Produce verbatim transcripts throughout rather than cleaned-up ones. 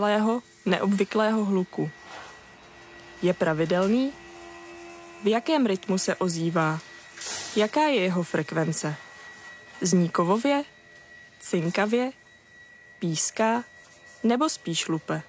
neobvyklého hluku. Je pravidelný? V jakém rytmu se ozývá? Jaká je jeho frekvence? Zní kovově? Cinkavě? Píská? Nebo spíš lupe?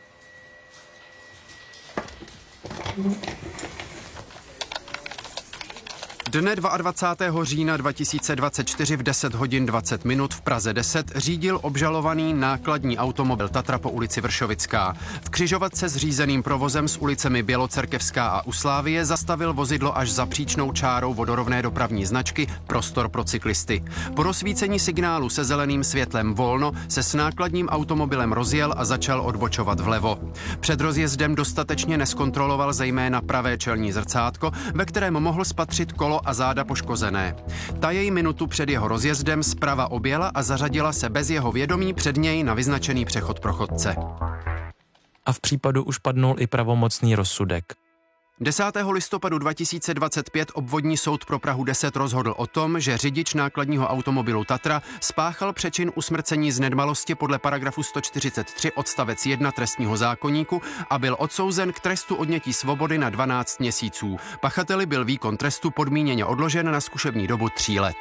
Dne dvacátého druhého října dva tisíce dvacet čtyři v deset hodin dvacet minut v Praze deset řídil obžalovaný nákladní automobil Tatra po ulici Vršovická. V křižovatce s řízeným provozem s ulicemi Bělocerkevská a U Slávie zastavil vozidlo až za příčnou čárou vodorovné dopravní značky Prostor pro cyklisty. Po rozsvícení signálu se zeleným světlem volno se s nákladním automobilem rozjel a začal odbočovat vlevo. Před rozjezdem dostatečně neskontroloval zejména pravé čelní zrcátko, ve kterém mohl spatřit kolo a záda poškozené. Ta jej minutu před jeho rozjezdem zprava objela a zařadila se bez jeho vědomí před něj na vyznačený přechod pro chodce. A v případu už padnul i pravomocný rozsudek. desátého listopadu dva tisíce dvacet pět obvodní soud pro Prahu deset rozhodl o tom, že řidič nákladního automobilu Tatra spáchal přečin usmrcení z nedbalosti podle paragrafu sto čtyřicet tři odstavec jedna trestního zákoníku a byl odsouzen k trestu odnětí svobody na dvanáct měsíců. Pachateli byl výkon trestu podmíněně odložen na zkušební dobu tří let.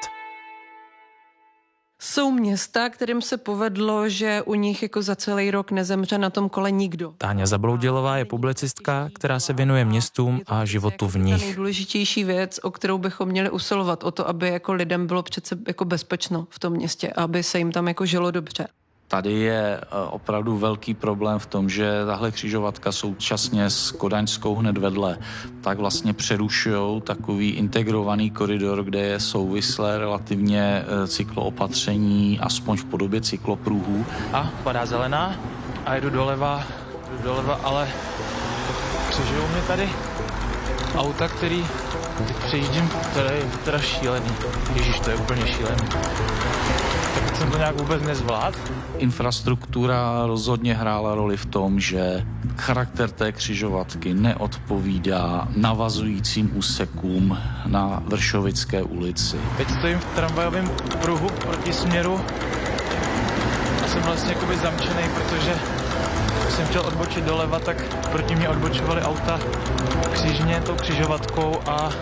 Jsou města, kterým se povedlo, že u nich jako za celý rok nezemře na tom kole nikdo. Táňa Zabloudilová je publicistka, která se věnuje městům a životu v Ta nich. nejdůležitější věc, o kterou bychom měli usilovat, o to, aby jako lidem bylo přece jako bezpečno v tom městě, aby se jim tam jako žilo dobře. Tady je opravdu velký problém v tom, že tahle křižovatka současně s Kodaňskou hned vedle, tak vlastně přerušují takový integrovaný koridor, kde je souvislé relativně cykloopatření, aspoň v podobě cyklopruhů. A padá zelená a jdu doleva, jdu doleva, ale křižují mě tady auta, který teď přejíždím, které je teda šílený. Ježíš, to je úplně šílený. Tak jsem to nějak vůbec nezvládl. Infrastruktura rozhodně hrála roli v tom, že charakter té křižovatky neodpovídá navazujícím úsekům na Vršovické ulici. Teď stojím v tramvajovém pruhu proti směru a jsem vlastně jakoby zamčený, protože když jsem chtěl odbočit doleva, tak proti mě odbočovaly auta křižně tou křižovatkou a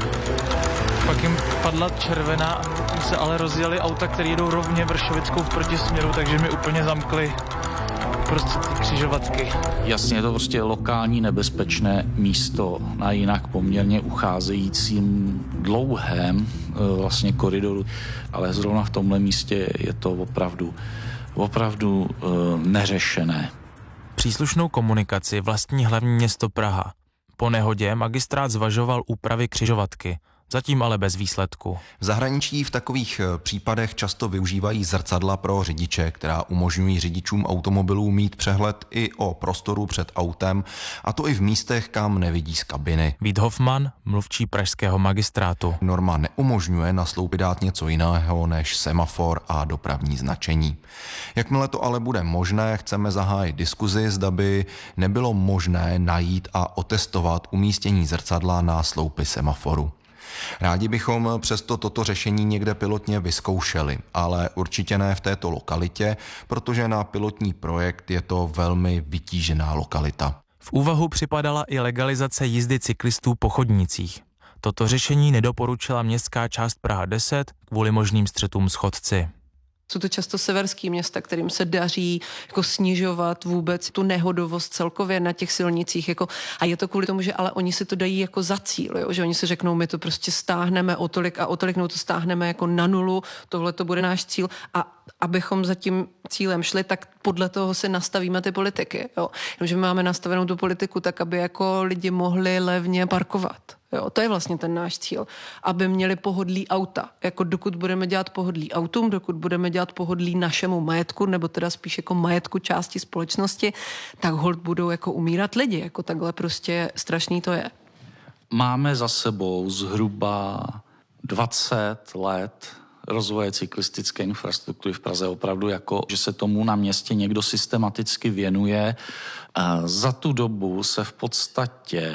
pak jim padla červená a se ale rozjeli auta, které jdou rovně Vršovickou v protisměru, takže mi úplně zamkli prostě ty křižovatky. Jasně, je to prostě lokální nebezpečné místo na jinak poměrně ucházejícím dlouhém vlastně koridoru, ale zrovna v tomhle místě je to opravdu, opravdu uh, neřešené. Příslušnou komunikaci vlastní hlavní město Praha. Po nehodě magistrát zvažoval úpravy křižovatky. Zatím ale bez výsledku. V zahraničí v takových případech často využívají zrcadla pro řidiče, která umožňují řidičům automobilů mít přehled i o prostoru před autem, a to i v místech, kam nevidí z kabiny. Vít Hofman, mluvčí pražského magistrátu. Norma neumožňuje na sloupě dát něco jiného než semafor a dopravní značení. Jakmile to ale bude možné, chceme zahájit diskuzi, zda by nebylo možné najít a otestovat umístění zrcadla na sloupy semaforu. Rádi bychom přesto toto řešení někde pilotně vyzkoušeli, ale určitě ne v této lokalitě, protože na pilotní projekt je to velmi vytížená lokalita. V úvahu připadala i legalizace jízdy cyklistů po chodnících. Toto řešení nedoporučila městská část Praha deset kvůli možným střetům s chodci. Jsou to často severský města, kterým se daří jako snižovat vůbec tu nehodovost celkově na těch silnicích. Jako, a je to kvůli tomu, že ale oni si to dají jako za cíl, jo? Že oni si řeknou, my to prostě stáhneme o tolik a o tolik, no to stáhneme jako na nulu, tohle to bude náš cíl. A abychom za tím cílem šli, tak podle toho si nastavíme ty politiky. Jo? Že my máme nastavenou tu politiku tak, aby jako lidi mohli levně parkovat. Jo, to je vlastně ten náš cíl, aby měli pohodlí auta. Jako dokud budeme dělat pohodlí autům, dokud budeme dělat pohodlí našemu majetku, nebo teda spíš jako majetku části společnosti, tak holt budou jako umírat lidi. Jako takhle prostě strašný to je. Máme za sebou zhruba dvacet let rozvoje cyklistické infrastruktury v Praze, opravdu jako, že se tomu na městě někdo systematicky věnuje. A za tu dobu se v podstatě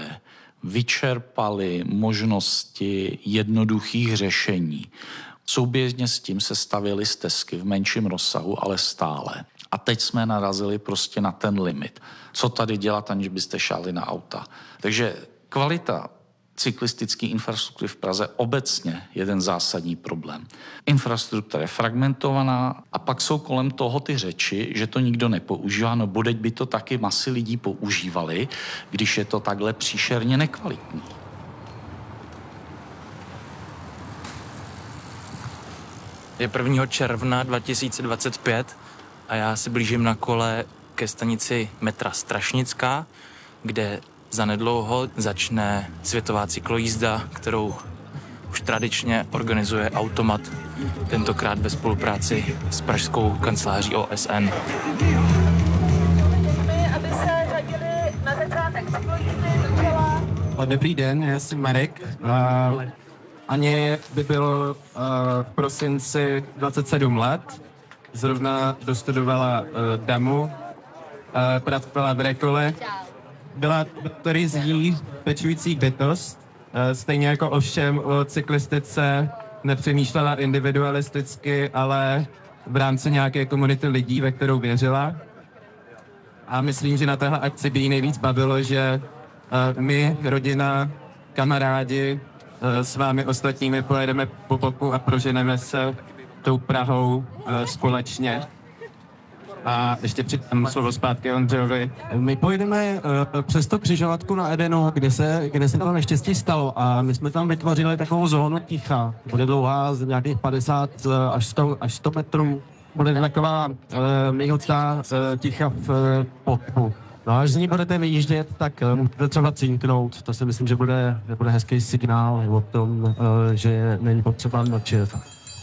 vyčerpaly možnosti jednoduchých řešení. Souběžně s tím se stavěly stezky v menším rozsahu, ale stále. A teď jsme narazili prostě na ten limit. Co tady dělat, aniž byste šáli na auta. Takže kvalita cyklistické infrastruktury v Praze obecně jeden zásadní problém. Infrastruktura je fragmentovaná a pak jsou kolem toho ty řeči, že to nikdo nepoužívá, no bodeď by to taky masy lidí používali, když je to takhle příšerně nekvalitní. Je prvního června dva tisíce dvacet pět a já se blížím na kole ke stanici metra Strašnická, kde zanedlouho začne světová cyklojízda, kterou už tradičně organizuje Automat, tentokrát ve spolupráci s pražskou kanceláří O S N. Aby se řadili na začátek cyklojízdy docela. Dobrý den, já jsem Marek. Uh, Aně by bylo uh, v prosinci dvacet sedm let. Zrovna dostudovala uh, damu, uh, pracovala v Rekole. Byla doktorizí pečující bytost, uh, stejně jako ovšem o cyklistice nepřemýšlela individualisticky, ale v rámci nějaké komunity lidí, ve kterou věřila. A myslím, že na téhle akci by jí nejvíc bavilo, že uh, my, rodina, kamarádi, s vámi ostatními pojedeme po boku a proženeme se tou Prahou uh, společně. A ještě přidám slovo zpátky Ondřejovi. My pojedeme uh, přes to křižovatku na Edenu, kde se, kde se to neštěstí stalo a my jsme tam vytvořili takovou zónu ticha. Bude dlouhá z nějakých padesát až sto, až sto metrů. Bude taková uh, mihotná uh, ticha v uh, pohybu. No až z ní budete vyjíždět, tak uh, můžete třeba cinknout. To si myslím, že bude, že bude hezký signál o tom, uh, že není potřeba mlčet.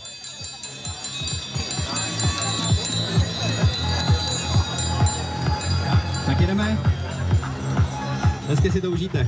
Tak jdeme. Hezky si to užijte.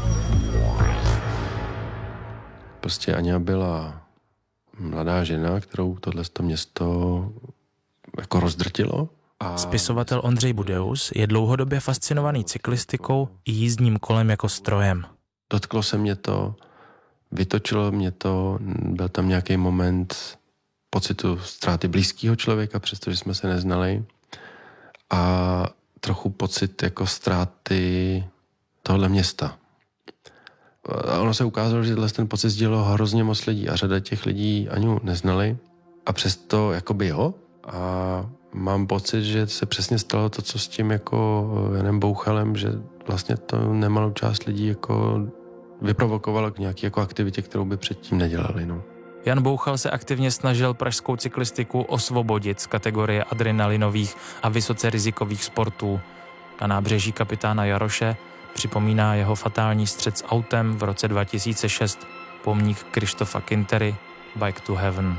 Prostě Aňa byla mladá žena, kterou tohleto město jako rozdrtilo. A... Spisovatel Ondřej Budeus je dlouhodobě fascinovaný cyklistikou i jízdním kolem jako strojem. Dotklo se mě to, vytočilo mě to, byl tam nějaký moment pocitu ztráty blízkého člověka, přestože jsme se neznali. A trochu pocit jako ztráty tohle města. A ono se ukázalo, že ten pocit sdělilo hrozně moc lidí a řada těch lidí Aňu neznali a přesto jakoby jo. A mám pocit, že se přesně stalo to, co s tím jako Janem Bouchalem, že vlastně to nemalou část lidí jako vyprovokovalo k nějaké jako aktivitě, kterou by předtím nedělali. No. Jan Bouchal se aktivně snažil pražskou cyklistiku osvobodit z kategorie adrenalinových a vysoce rizikových sportů. Na nábřeží kapitána Jaroše připomíná jeho fatální střet s autem v roce dva tisíce šest pomník Krištofa Kintery Bike to Heaven.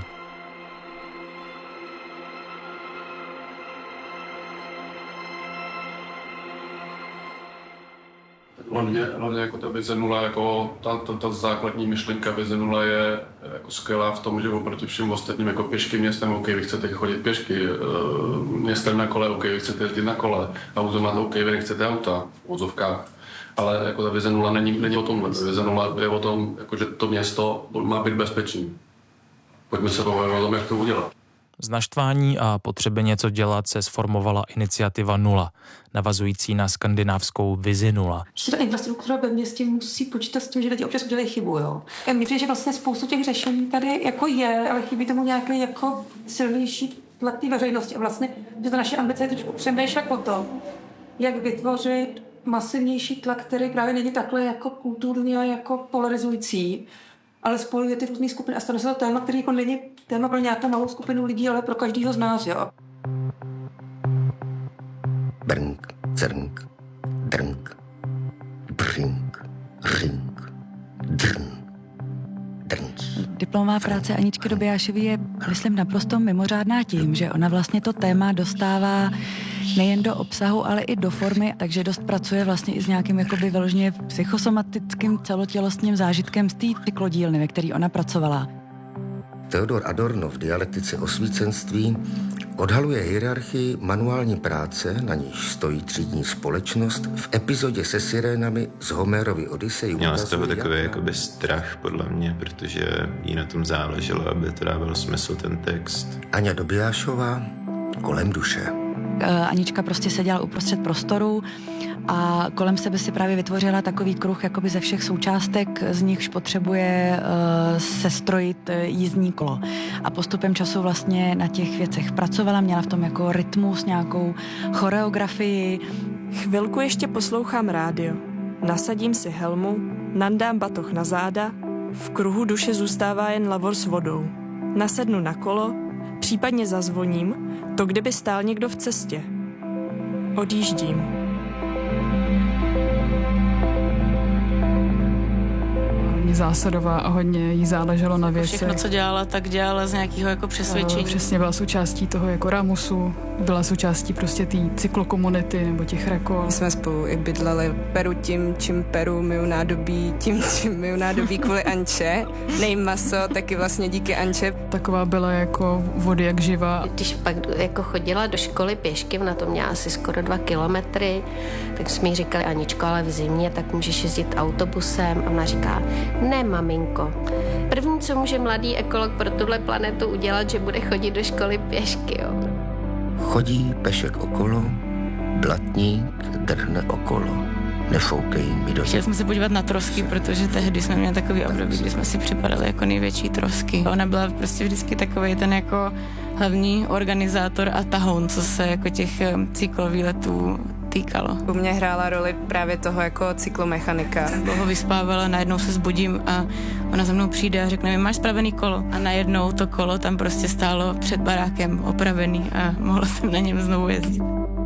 Hlavně, hlavně jako ta vize nula, jako ta, ta, ta základní myšlenka vize nula je jako skvělá v tom, že oproti všem ostatním jako pěšky městem, OK, vy chcete chodit pěšky, městem na kole, OK, vy chcete jezdit na kole, automat, OK, vy nechcete auta v úzovkách. Ale jako ta vize nula není, není o tomhle. Vize nula je o tom, jako, že to město má být bezpečný. Pojďme se povědět o tom, jak to udělat. Z naštvání a potřeby něco dělat se sformovala iniciativa Nula, navazující na skandinávskou vizi nula. Ta infrastruktura ve městě musí počítat s tím, že lidi občas udělají chybu, jo. Mně přijde, že vlastně spoustu těch řešení tady jako je, ale chybí tomu nějaký jako silnější tlak té veřejnosti. A vlastně, že ta naše ambice je trošku přemýšlet o tom, jak vytvořit masivnější tlak, který právě není takhle jako kulturní a jako polarizující, ale spojuje ty různé skupiny a stane se to téma, který jako není téma pro nějakou malou skupinu lidí, ale pro každýho z nás, jo. Brnk, crnk, drnk, brink, rink, drn, drnc. Diplomová práce Aničky Dobijášové je, myslím, naprosto mimořádná tím, že ona vlastně to téma dostává nejen do obsahu, ale i do formy, takže dost pracuje vlastně i s nějakým jakoby vyloženě psychosomatickým celotělostním zážitkem z té cyklodílny, ve který ona pracovala. Theodor Adorno v dialektice osvícenství odhaluje hierarchii manuální práce, na níž stojí třídní společnost, v epizodě se sirénami z Homerovy Odyssey. Měla z toho takový jakoby strach, podle mě, protože jí na tom záleželo, aby to dávalo smysl ten text. Aňa Dobijášová, Kolem duše. Anička prostě seděla uprostřed prostoru a kolem sebe si právě vytvořila takový kruh jakoby ze všech součástek, z nichž potřebuje uh, sestrojit jízdní kolo. A postupem času vlastně na těch věcech pracovala, měla v tom jako rytmus, nějakou choreografii. Chvilku ještě poslouchám rádio. Nasadím si helmu, nandám batoh na záda, v kruhu duše zůstává jen lavor s vodou. Nasednu na kolo, případně zazvoním, to kdyby stál někdo v cestě. Odjíždím. Zásadová a hodně jí záleželo na věci. Všechno, co dělala, tak dělala z nějakého jako přesvědčení. Přesně, byla součástí toho jako Ramusu, byla součástí prostě té cyklokomunity nebo těch rekol. My jsme spolu i bydleli. Peru tím, čím peru, miju nádobí, tím, čím miju nádobí kvůli Anče. Nejím maso, taky vlastně díky Anče. Taková byla jako vody jak živá. Když pak jako chodila do školy pěšky, ona to měla asi skoro dva kilometry, tak jsme jí říkali, Aničko, ale v zimě, tak můžeš jezdit autobusem. A ona říká, ne, maminko. První, co může mladý ekolog pro tuhle planetu udělat, že bude chodit do školy pěšky, jo. Chodí pešek okolo, blatník drhne okolo. Nefoukej mi do... Chtěli jsme se podívat na trosky, protože tehdy jsme měli takový období, kdy jsme si připadali jako největší trosky. Ona byla prostě vždycky takový ten jako hlavní organizátor a tahoun, co se jako těch cyklovýletů týkalo. U mě hrála roli právě toho jako cyklomechanika. Dlouho vyspávala, najednou se zbudím a ona za mnou přijde a řekne mi, máš spravený kolo. A najednou to kolo tam prostě stálo před barákem opravený a mohla jsem na něm znovu jezdit.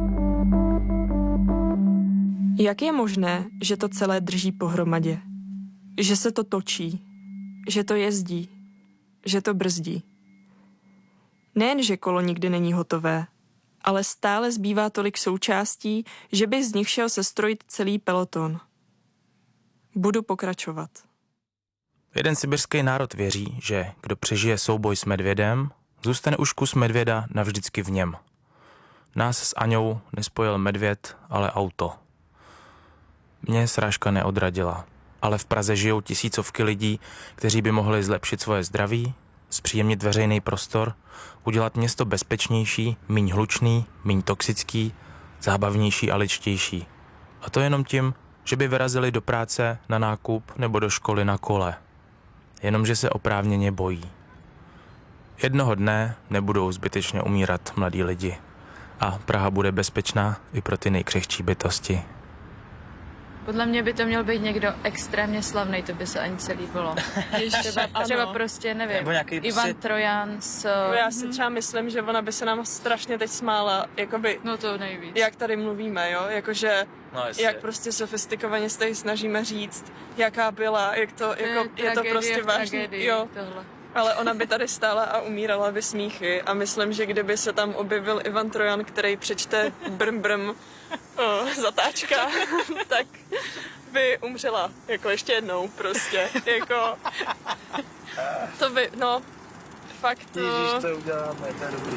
Jak je možné, že to celé drží pohromadě? Že se to točí, že to jezdí, že to brzdí? Nejen, že kolo nikdy není hotové, ale stále zbývá tolik součástí, že by z nich šel sestrojit celý peloton. Budu pokračovat. Jeden sibirský národ věří, že kdo přežije souboj s medvědem, zůstane už kus medvěda navždycky v něm. Nás s Aňou nespojil medvěd, ale auto. Mě srážka neodradila, ale v Praze žijou tisícovky lidí, kteří by mohli zlepšit svoje zdraví, zpříjemnit veřejný prostor, udělat město bezpečnější, míň hlučný, míň toxický, zábavnější a ličtější. A to jenom tím, že by vyrazili do práce, na nákup nebo do školy na kole. Jenomže se oprávněně bojí. Jednoho dne nebudou zbytečně umírat mladí lidi. A Praha bude bezpečná i pro ty nejkřehčí bytosti. Podle mě by to měl být někdo extrémně slavný, to by se ani celý bylo. třeba, třeba prostě, nevím, Ivan si... Trojan s... Já si třeba myslím, že ona by se nám strašně teď smála, jakoby... No to nejvíc. Jak tady mluvíme, jo, jakože... No, jak prostě sofistikovaně se tady snažíme říct, jaká byla, jak to, to jako, je, je to prostě vážný, jo. Tohle. Ale ona by tady stála a umírala by smíchy a myslím, že kdyby se tam objevil Ivan Trojan, který přečte brm brm o, zatáčka, tak by umřela, jako ještě jednou prostě, jako to by, no, fakt to... Ježíš, to uděláme, to je dobrý.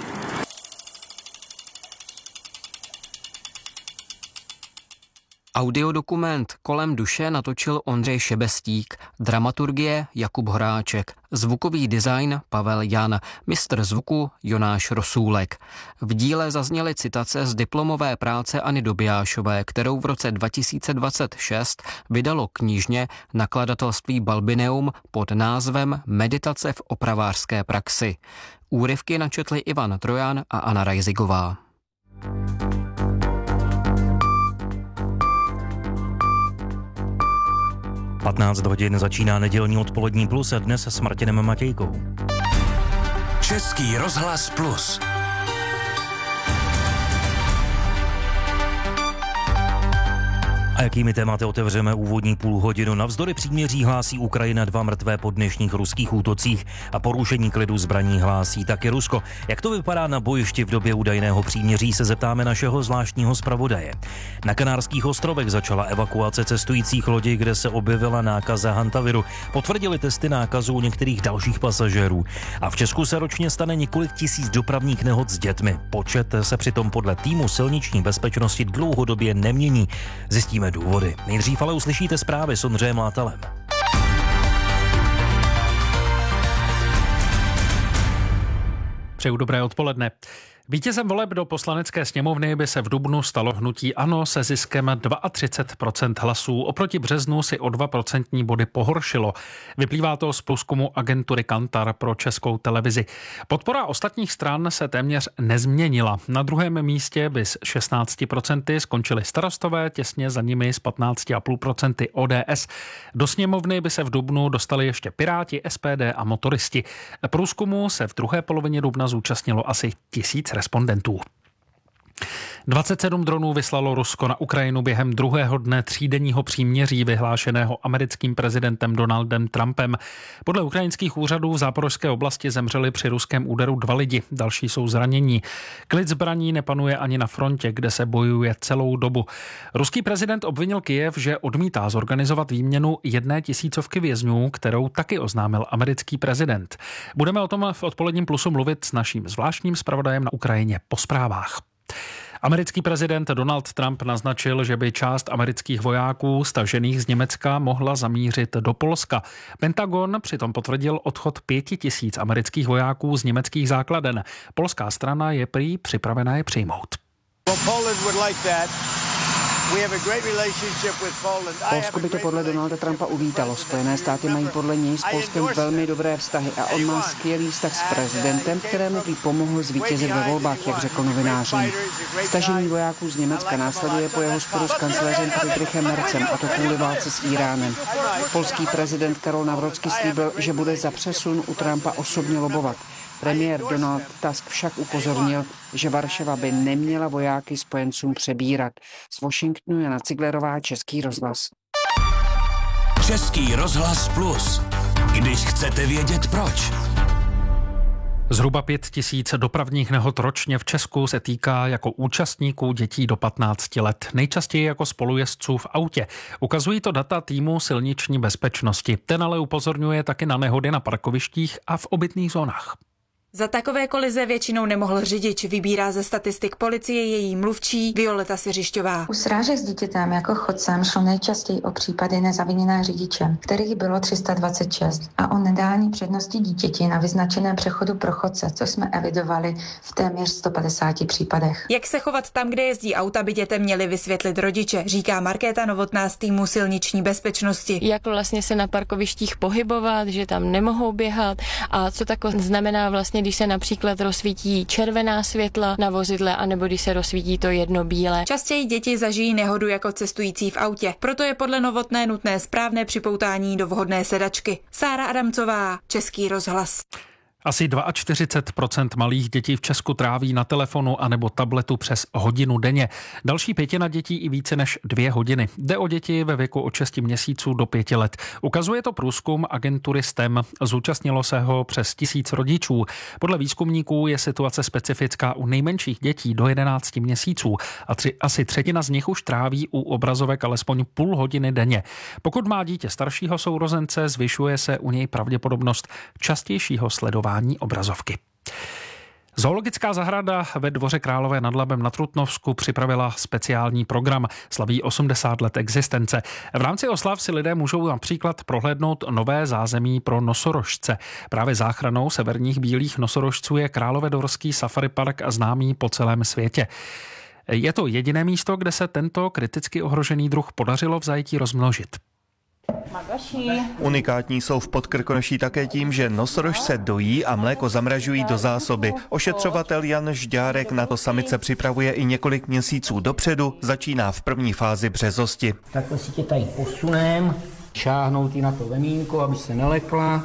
Audiodokument Kolem duše natočil Ondřej Šebestík, dramaturgie Jakub Horáček, zvukový design Pavel Jan, mistr zvuku Jonáš Rosůlek. V díle zazněly citace z diplomové práce Anny Dobijášové, kterou v roce dva tisíce dvacet šest vydalo knižně nakladatelství Balbineum pod názvem Meditace v opravářské praxi. Úryvky načetli Ivan Trojan a Anna Rajzigová. patnáct hodin začíná nedělní odpolední plus a dnes s Martinem Matějkou. Český rozhlas plus. A jakými tématy otevřeme úvodní půl hodinu? Navzdory příměří hlásí Ukrajina dva mrtvé po dnešních ruských útocích a porušení klidu zbraní hlásí taky Rusko. Jak to vypadá na bojišti v době údajného příměří, se zeptáme našeho zvláštního zpravodaje. Na Kanárských ostrovech začala evakuace cestujících lodí, kde se objevila nákaza hantaviru. Potvrdili testy nákazu u některých dalších pasažérů. A v Česku se ročně stane několik tisíc dopravních nehod s dětmi. Počet se přitom podle týmu silniční bezpečnosti dlouhodobě nemění. Zjistíme důvody. Nejdřív ale uslyšíte zprávy s Ondřejem Látalem. Přeju dobré odpoledne. Vítězem voleb do poslanecké sněmovny by se v dubnu stalo hnutí ANO se ziskem třicet dva procent hlasů. Oproti březnu si o dva procentní body pohoršilo. Vyplývá to z průzkumu agentury Kantar pro Českou televizi. Podpora ostatních stran se téměř nezměnila. Na druhém místě by s šestnáct procent skončili Starostové, těsně za nimi s patnáct celá pět procenta O D S. Do sněmovny by se v dubnu dostali ještě Piráti, S P D a motoristi. Průzkumu se v druhé polovině dubna zúčastnilo asi tisíc respondentů. dvacet sedm dronů vyslalo Rusko na Ukrajinu během druhého dne třídenního příměří vyhlášeného americkým prezidentem Donaldem Trumpem. Podle ukrajinských úřadů v záporožské oblasti zemřeli při ruském úderu dva lidi, další jsou zranění. Klid zbraní nepanuje ani na frontě, kde se bojuje celou dobu. Ruský prezident obvinil Kyjev, že odmítá zorganizovat výměnu jedné tisícovky vězňů, kterou taky oznámil americký prezident. Budeme o tom v odpoledním plusu mluvit s naším zvláštním zpravodajem na Ukrajině po zprávách. Americký prezident Donald Trump naznačil, že by část amerických vojáků stažených z Německa mohla zamířit do Polska. Pentagon přitom potvrdil odchod pěti tisíc amerických vojáků z německých základen. Polská strana je prý připravena je přijmout. Polsko by to podle Donalda Trumpa uvítalo. Spojené státy mají podle něj s Polskem velmi dobré vztahy a on má skvělý vztah s prezidentem, kterému by pomohl zvítězit ve volbách, jak řekl novinářům. Stažení vojáků z Německa následuje po jeho sporu s kancléřem Friedrichem Merzem, a to kvůli válce s Íránem. Polský prezident Karol Nawrocki slíbil, že bude za přesun u Trumpa osobně lobovat. Premiér Donald Tusk však upozornil, že Varšava by neměla vojáky spojencům přebírat. Z Washingtonu Jana Ciglerová, Český rozhlas. Český rozhlas plus. Když chcete vědět proč. Zhruba pět tisíc dopravních nehod ročně v Česku se týká jako účastníků dětí do patnácti let. Nejčastěji jako spolujezdců v autě. Ukazují to data týmu silniční bezpečnosti. Ten ale upozorňuje taky na nehody na parkovištích a v obytných zónách. Za takové kolize většinou nemohl řidič, vybírá ze statistik policie její mluvčí Violeta Siřišťová. U srážek s dítětem jako chodcem šlo nejčastěji o případy nezaviněné řidiče, kterých bylo tři sta dvacet šest, a o nedání přednosti dítěti na vyznačeném přechodu pro chodce, co jsme evidovali v téměř sto padesáti případech. Jak se chovat tam, kde jezdí auta, by dětem měli vysvětlit rodiče, říká Markéta Novotná z týmu silniční bezpečnosti. Jak vlastně se na parkovištích pohybovat, že tam nemohou běhat a co tako znamená vlastně, když se například rozsvítí červená světla na vozidle, anebo když se rozsvítí to jedno bílé. Častěji děti zažijí nehodu jako cestující v autě. Proto je podle Novotné nutné správné připoutání do vhodné sedačky. Sára Adamcová, Český rozhlas. Asi čtyřicet dva procent malých dětí v Česku tráví na telefonu anebo tabletu přes hodinu denně. Další pětina dětí i více než dvě hodiny. Jde o děti ve věku od šesti měsíců do pěti let. Ukazuje to průzkum agentury S T E M. Zúčastnilo se ho přes tisíc rodičů. Podle výzkumníků je situace specifická u nejmenších dětí do jedenácti měsíců a tři, asi třetina z nich už tráví u obrazovek alespoň půl hodiny denně. Pokud má dítě staršího sourozence, zvyšuje se u něj pravděpodobnost častějšího sledování obrazovky. Zoologická zahrada ve Dvoře Králové nad Labem na Trutnovsku připravila speciální program. Slaví osmdesát let existence. V rámci oslav si lidé můžou například prohlédnout nové zázemí pro nosorožce. Právě záchranou severních bílých nosorožců je Královédvorský safari park známý po celém světě. Je to jediné místo, kde se tento kriticky ohrožený druh podařilo v zajetí rozmnožit. Unikátní jsou v Podkrkonoší také tím, že nosorožce dojí a mléko zamražují do zásoby. Ošetřovatel Jan Žďárek na to samice připravuje i několik měsíců dopředu, začíná v první fázi březosti. Takhle si tě tady posunem, šáhnout jí na to vemínko, aby se nelekla.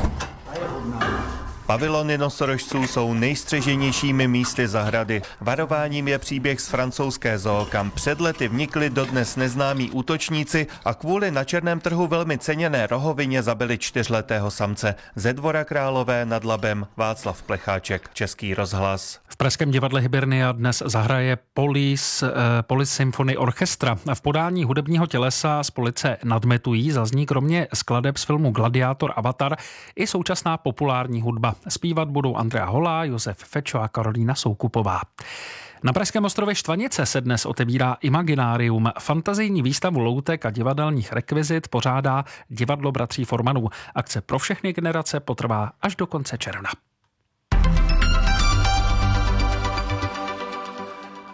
Pavilony nosorožců jsou nejstřeženějšími místy zahrady. Varováním je příběh z francouzské zoo, kam před lety vnikli dodnes neznámí útočníci a kvůli na černém trhu velmi ceněné rohovině zabili čtyřletého samce. Ze Dvora Králové nad Labem Václav Plecháček, Český rozhlas. V Pražském divadle Hibernia dnes zahraje Polis, eh, Polis Symphony Orchestra. V podání hudebního tělesa z Police Nadmetují zazní kromě skladeb z filmu Gladiátor, Avatar i současná populární hudba. Zpívat budou Andrea Holá, Josef Fečo a Karolína Soukupová. Na pražském ostrově Štvanice se dnes otevírá Imaginárium. Fantazijní výstavu loutek a divadelních rekvizit pořádá divadlo bratří Formanů. Akce pro všechny generace potrvá až do konce června.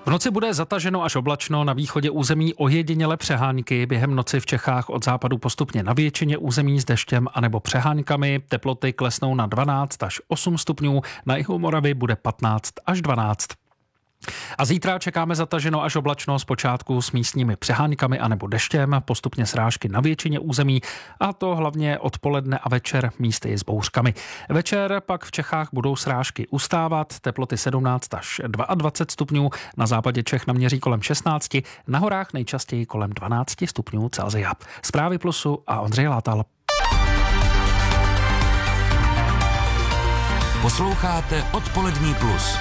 V noci bude zataženo až oblačno, na východě území ojediněle přehánky. Během noci v Čechách od západu postupně na většině území s deštěm anebo přehánkami. Teploty klesnou na dvanáct až osm stupňů, na jihu Moravy bude patnáct až dvanáct. A zítra čekáme zataženo až oblačno, zpočátku s místními přehánkami anebo deštěm, postupně srážky na většině území, a to hlavně odpoledne a večer místy s bouřkami. Večer pak v Čechách budou srážky ustávat, teploty sedmnáct až dvacet dva stupňů, na západě Čech naměří kolem šestnáct, na horách nejčastěji kolem dvanáct stupňů Celsia. Zprávy Plusu a Ondřej Látal. Posloucháte Odpolední plus.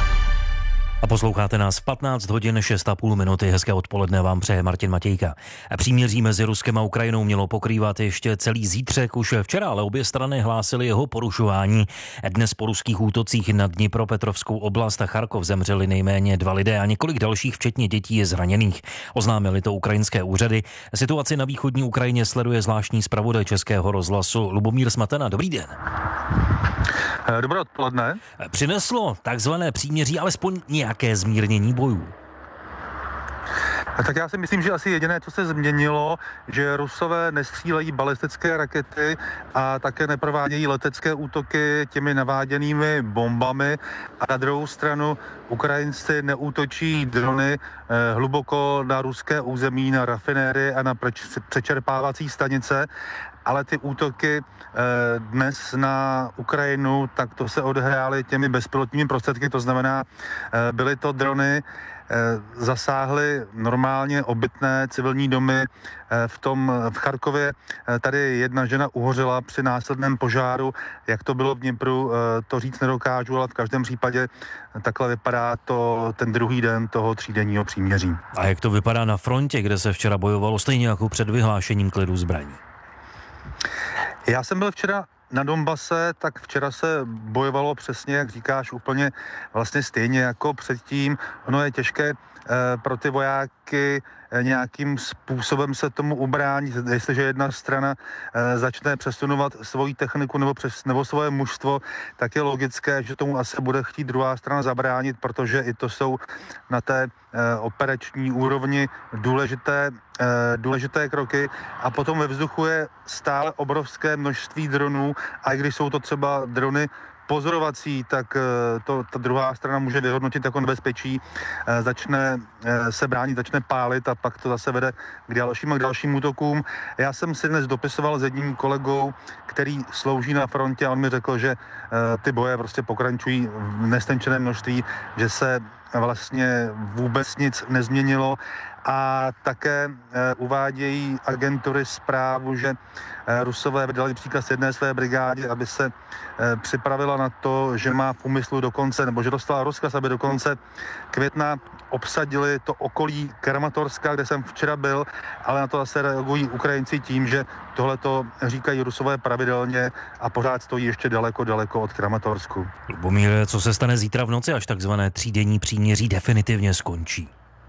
A posloucháte nás v patnáct hodin šest a půl minuty. Hezké odpoledne vám přeje Martin Matějka. Příměří mezi Ruskem a Ukrajinou mělo pokrývat ještě celý zítřek. Už včera ale obě strany hlásily jeho porušování. Dnes po ruských útocích na Dnipropetrovskou oblast a Charkov zemřeli nejméně dva lidé a několik dalších, včetně dětí, je zraněných. Oznámili to ukrajinské úřady. Situaci na východní Ukrajině sleduje zvláštní zpravodaj Českého rozhlasu Lubomír Smatana. Dobrý den. Dobré odpoledne. Přineslo takzvané příměří alespoň nějaké zmírnění bojů? Tak já si myslím, že asi jediné, co se změnilo, že Rusové nestřílejí balistické rakety a také neprovádějí letecké útoky těmi naváděnými bombami, a na druhou stranu Ukrajinci neútočí drony eh, hluboko na ruské území, na rafinérie a na přečerpávací stanice. Ale ty útoky eh, dnes na Ukrajinu, tak to se odehrály těmi bezpilotními prostředky, to znamená, eh, byly to drony, eh, zasáhly normálně obytné civilní domy. Eh, v tom v Charkově eh, tady jedna žena uhořela při následném požáru. Jak to bylo v Dněpru, eh, to říct nedokážu, ale v každém případě takhle vypadá to ten druhý den toho třídenního příměří. A jak to vypadá na frontě, kde se včera bojovalo stejně jako před vyhlášením klidu zbraní? Já jsem byl včera na Donbase, tak včera se bojovalo přesně, jak říkáš, úplně vlastně stejně jako předtím. Ono je těžké eh, pro ty vojáky eh, nějakým způsobem se tomu ubránit, jestliže jedna strana eh, začne přesunovat svoji techniku nebo, přes, nebo svoje mužstvo, tak je logické, že tomu asi bude chtít druhá strana zabránit, protože i to jsou na té eh, operační úrovni důležité důležité kroky, a potom ve vzduchu je stále obrovské množství dronů, a i když jsou to třeba drony pozorovací, tak to ta druhá strana může vyhodnotit jako nebezpečí, začne se bránit, začne pálit a pak to zase vede k dalším a k dalším útokům. Já jsem si dnes dopisoval s jedním kolegou, který slouží na frontě, a on mi řekl, že ty boje prostě pokračují v nestenčeném množství, že se vlastně vůbec nic nezměnilo. A také e, uvádějí agentury zprávu, že e, Rusové vydali příkaz jedné své brigádě, aby se e, připravila na to, že má v úmyslu do konce, nebo že dostala rozkaz, aby do konce května obsadili to okolí Kramatorska, kde jsem včera byl, ale na to zase reagují Ukrajinci tím, že tohleto říkají Rusové pravidelně a pořád stojí ještě daleko, daleko od Kramatorsku. Lubomíre, co se stane zítra v noci, až takzvané třídenní příměří definitivně skončí?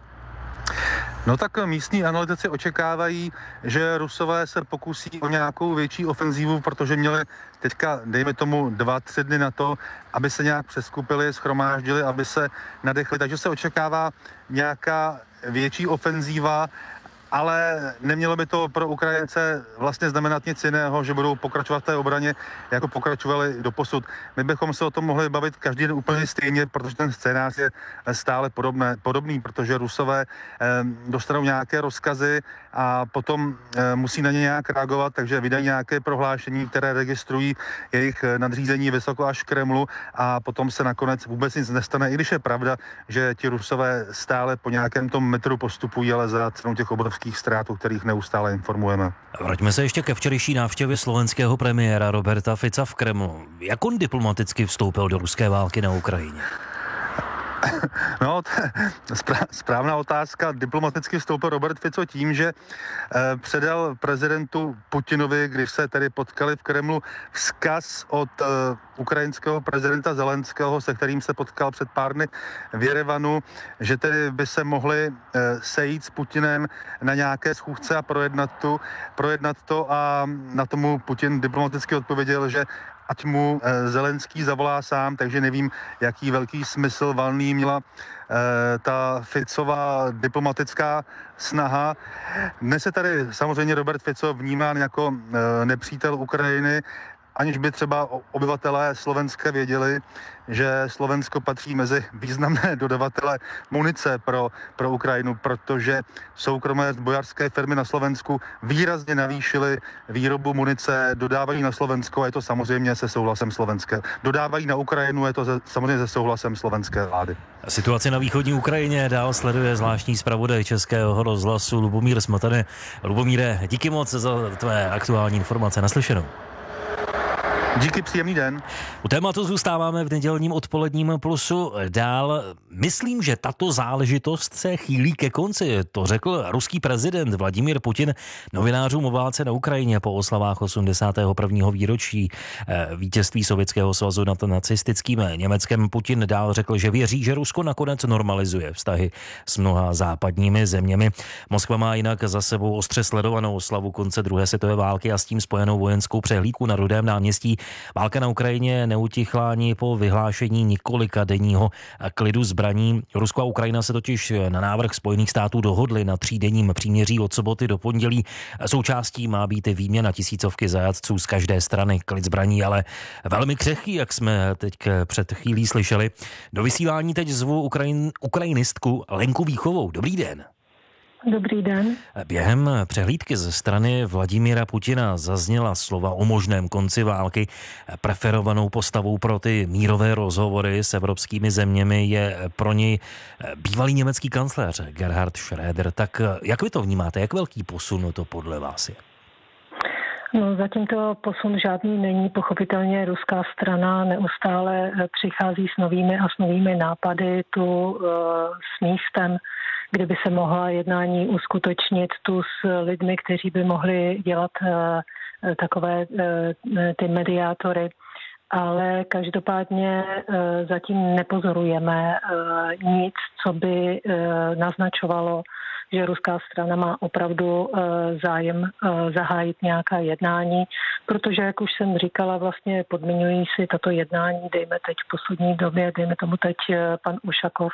No tak místní analytici očekávají, že Rusové se pokusí o nějakou větší ofenzívu, protože měli teďka, dejme tomu, dva, tři dny na to, aby se nějak přeskupili, shromáždili, aby se nadechli. Takže se očekává nějaká větší ofenzíva, ale nemělo by to pro Ukrajince vlastně znamenat nic jiného, že budou pokračovat v té obraně, jako pokračovali doposud. My bychom se o tom mohli bavit každý den úplně stejně, protože ten scénář je stále podobné, podobný, protože Rusové eh, dostanou nějaké rozkazy a potom eh, musí na ně nějak reagovat, takže vydají nějaké prohlášení, které registrují jejich nadřízení vysoko až k Kremlu, a potom se nakonec vůbec nic nestane, i když je pravda, že ti Rusové stále po nějakém tom metru postupují, ale za cenou těch obrovských ztrát, o kterých neustále informujeme. Vraťme se ještě ke včerejší návštěvě slovenského premiéra Roberta Fica v Kremlu. Jak on diplomaticky vstoupil do ruské války na Ukrajině? No, správná otázka. Diplomaticky vstoupil Robert Fico tím, že eh, předal prezidentu Putinovi, když se tedy potkali v Kremlu, vzkaz od eh, ukrajinského prezidenta Zelenského, se kterým se potkal před pár dny v Jerevanu, že tedy by se mohli eh, sejít s Putinem na nějaké schůzce a projednat, tu, projednat to, a na tomu Putin diplomaticky odpověděl, že ať mu Zelenský zavolá sám, takže nevím, jaký velký smysl valný měla ta Ficová diplomatická snaha. Dnes se tady samozřejmě Robert Fico vnímán jako nepřítel Ukrajiny, aniž by třeba obyvatelé Slovenska věděli, že Slovensko patří mezi významné dodavatele munice pro, pro Ukrajinu, protože soukromé zbrojařské firmy na Slovensku výrazně navýšily výrobu munice, dodávají na Slovensko a je to samozřejmě se souhlasem slovenské. Dodávají na Ukrajinu, je to ze, samozřejmě se souhlasem slovenské vlády. Situaci na východní Ukrajině dál sleduje zvláštní zpravodaj Českého rozhlasu Lubomír Smotany. Lubomíre, díky moc za tvé aktuální informace. Naslyšenou. Díky, příjemný den. U tématu zůstáváme v nedělním odpoledním Plusu dál. Myslím, že tato záležitost se chýlí ke konci. To řekl ruský prezident Vladimír Putin novinářům o válce na Ukrajině po oslavách osmdesátého prvního výročí vítězství Sovětského svazu nad nacistickým Německem. Putin dál řekl, že věří, že Rusko nakonec normalizuje vztahy s mnoha západními zeměmi. Moskva má jinak za sebou ostře sledovanou oslavu konce druhé světové války a s tím spojenou vojenskou přehlídku na Rudém náměstí. Válka na Ukrajině neutichla ani po vyhlášení několika denního klidu zbraní. Rusko a Ukrajina se totiž na návrh Spojených států dohodly na třídenním příměří od soboty do pondělí. Součástí má být i výměna tisícovky zajatců z každé strany, klid zbraní, ale velmi křehký, jak jsme teď před chvílí slyšeli. Do vysílání teď zvu Ukrajin, ukrajinistku Lenku Víchovou. Dobrý den. Dobrý den. Během přehlídky ze strany Vladimíra Putina zazněla slova o možném konci války. Preferovanou postavou pro ty mírové rozhovory s evropskými zeměmi je pro něj bývalý německý kancléř Gerhard Schröder. Tak jak vy to vnímáte? Jak velký posun to podle vás je? No, zatím to posun žádný není. Pochopitelně ruská strana neustále přichází s novými a s novými nápady tu uh, s místem, kde by se mohla jednání uskutečnit, tu s lidmi, kteří by mohli dělat uh, takové uh, ty mediátory. Ale každopádně uh, zatím nepozorujeme uh, nic, co by uh, naznačovalo, že ruská strana má opravdu uh, zájem uh, zahájit nějaká jednání, protože, jak už jsem říkala, vlastně podmiňují si tato jednání, dejme teď v poslední době, dejme tomu teď uh, pan Ušakov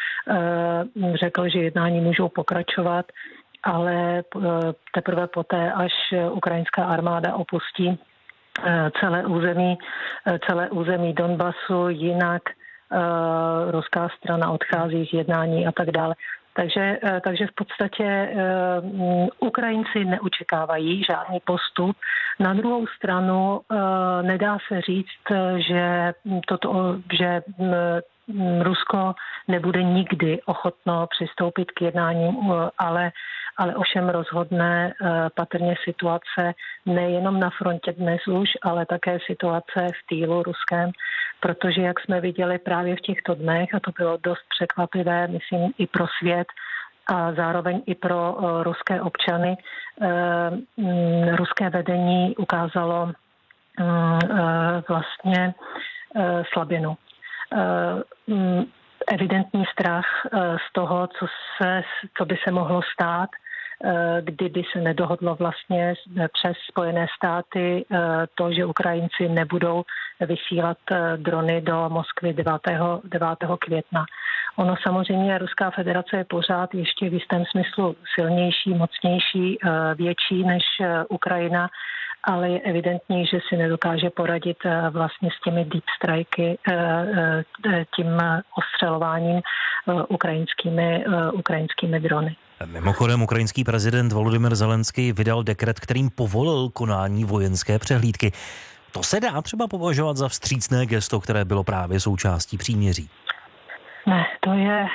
uh, řekl, že jednání můžou pokračovat, ale uh, teprve poté, až ukrajinská armáda opustí uh, celé území, uh, celé území Donbasu, jinak uh, ruská strana odchází z jednání a tak dále. Takže, takže v podstatě uh, Ukrajinci neočekávají žádný postup. Na druhou stranu uh, nedá se říct, že, toto, že um, Rusko nebude nikdy ochotno přistoupit k jednáním, uh, ale, ale ovšem rozhodne uh, patrně situace nejenom na frontě dnes už, ale také situace v týlu ruském, protože jak jsme viděli právě v těchto dnech, a to bylo dost překvapivé, myslím i pro svět a zároveň i pro uh, ruské občany, uh, um, ruské vedení ukázalo um, uh, vlastně uh, slabinu. Uh, um, evidentní strach uh, z toho, co, se, co by se mohlo stát, kdyby se nedohodlo vlastně přes Spojené státy to, že Ukrajinci nebudou vysílat drony do Moskvy devátého května. Ono samozřejmě Ruská federace je pořád ještě v jistém smyslu silnější, mocnější, větší než Ukrajina, ale je evidentní, že si nedokáže poradit vlastně s těmi deep strikey, tím ostřelováním ukrajinskými, ukrajinskými drony. Mimochodem, ukrajinský prezident Volodymyr Zelenský vydal dekret, kterým povolil konání vojenské přehlídky. To se dá třeba považovat za vstřícné gesto, které bylo právě součástí příměří? Ne, to je...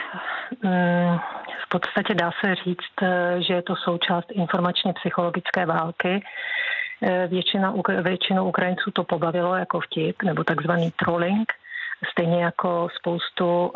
V podstatě dá se říct, že je to součást informačně psychologické války. Většina, většinu Ukrajinců to pobavilo jako vtip, nebo takzvaný trolling, stejně jako spoustu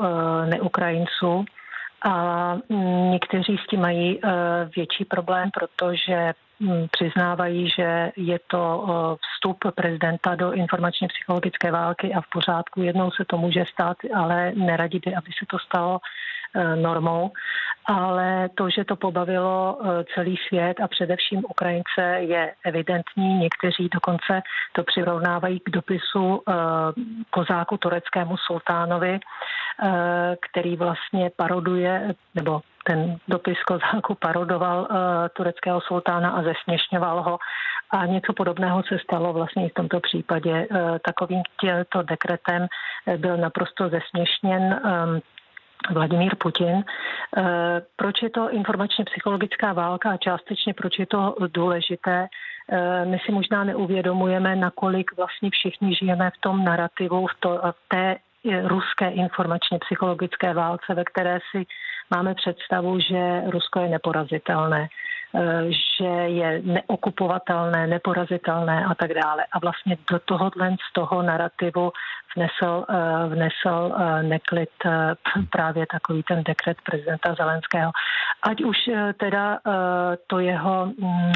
neukrajinců. A někteří s tím mají větší problém, protože přiznávají, že je to vstup prezidenta do informačně psychologické války a v pořádku. Jednou se to může stát, ale neradi by, aby se to stalo normou. Ale to, že to pobavilo celý svět a především Ukrajince, je evidentní. Někteří dokonce to přirovnávají k dopisu kozáku tureckému sultánovi, který vlastně paroduje, nebo ten dopis kozáku parodoval uh, tureckého sultána a zesměšňoval ho. A něco podobného se stalo vlastně i v tomto případě. Uh, takovým tímto dekretem byl naprosto zesměšněn um, Vladimír Putin. Uh, proč je to informačně psychologická válka a částečně proč je to důležité? Uh, my si možná neuvědomujeme, nakolik vlastně všichni žijeme v tom narrativu, v, to, v té ruské informačně psychologické válce, ve které si máme představu, že Rusko je neporazitelné, že je neokupovatelné, neporazitelné a tak dále. A vlastně do tohohle z toho narrativu vnesl, vnesl neklid právě takový ten dekret prezidenta Zelenského. Ať už teda to jeho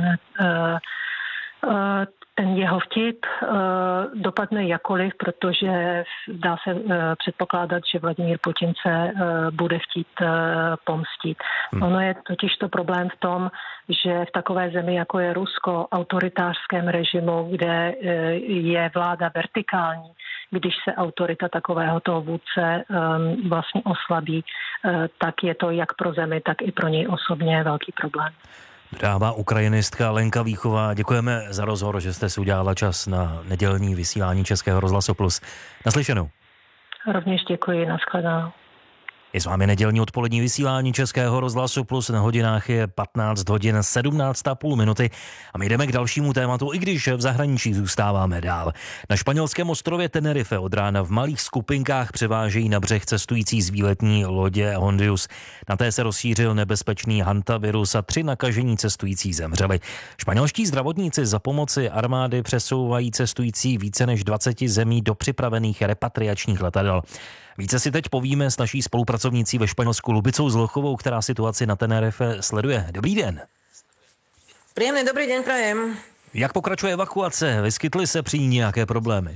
ten jeho vtip uh, dopadne jakoliv, protože dá se uh, předpokládat, že Vladimír Putin se uh, bude chtít uh, pomstit. Hmm. Ono je totiž to problém v tom, že v takové zemi, jako je Rusko, autoritářském režimu, kde uh, je vláda vertikální, když se autorita takového toho vůdce um, vlastně oslabí, uh, tak je to jak pro zemi, tak i pro něj osobně velký problém. Dává ukrajinistka Lenka Víchová. Děkujeme za rozhovor, že jste si udělala čas na nedělní vysílání Českého rozhlasu Plus. Naslyšenou. Rovněž děkuji, nashledanou. Je s vámi nedělní odpolední vysílání Českého rozhlasu Plus. Na hodinách je patnáct hodin sedmnáct a půl minuty a my jdeme k dalšímu tématu, i když v zahraničí zůstáváme dál. Na španělském ostrově Tenerife od rána v malých skupinkách převážejí na břeh cestující z výletní lodě Hondius. Na té se rozšířil nebezpečný hantavirus a tři nakažení cestující zemřeli. Španělští zdravotníci za pomoci armády přesouvají cestující více než dvaceti zemí do připravených repatriačních letadel. Více si teď povíme s naší spolupracovnicí ve Španělsku Lubicou Zlochovou, která situaci na Tenerife sleduje. Dobrý den. Príjemný dobrý den prajem. Jak pokračuje evakuace? Vyskytly se při ní nějaké problémy?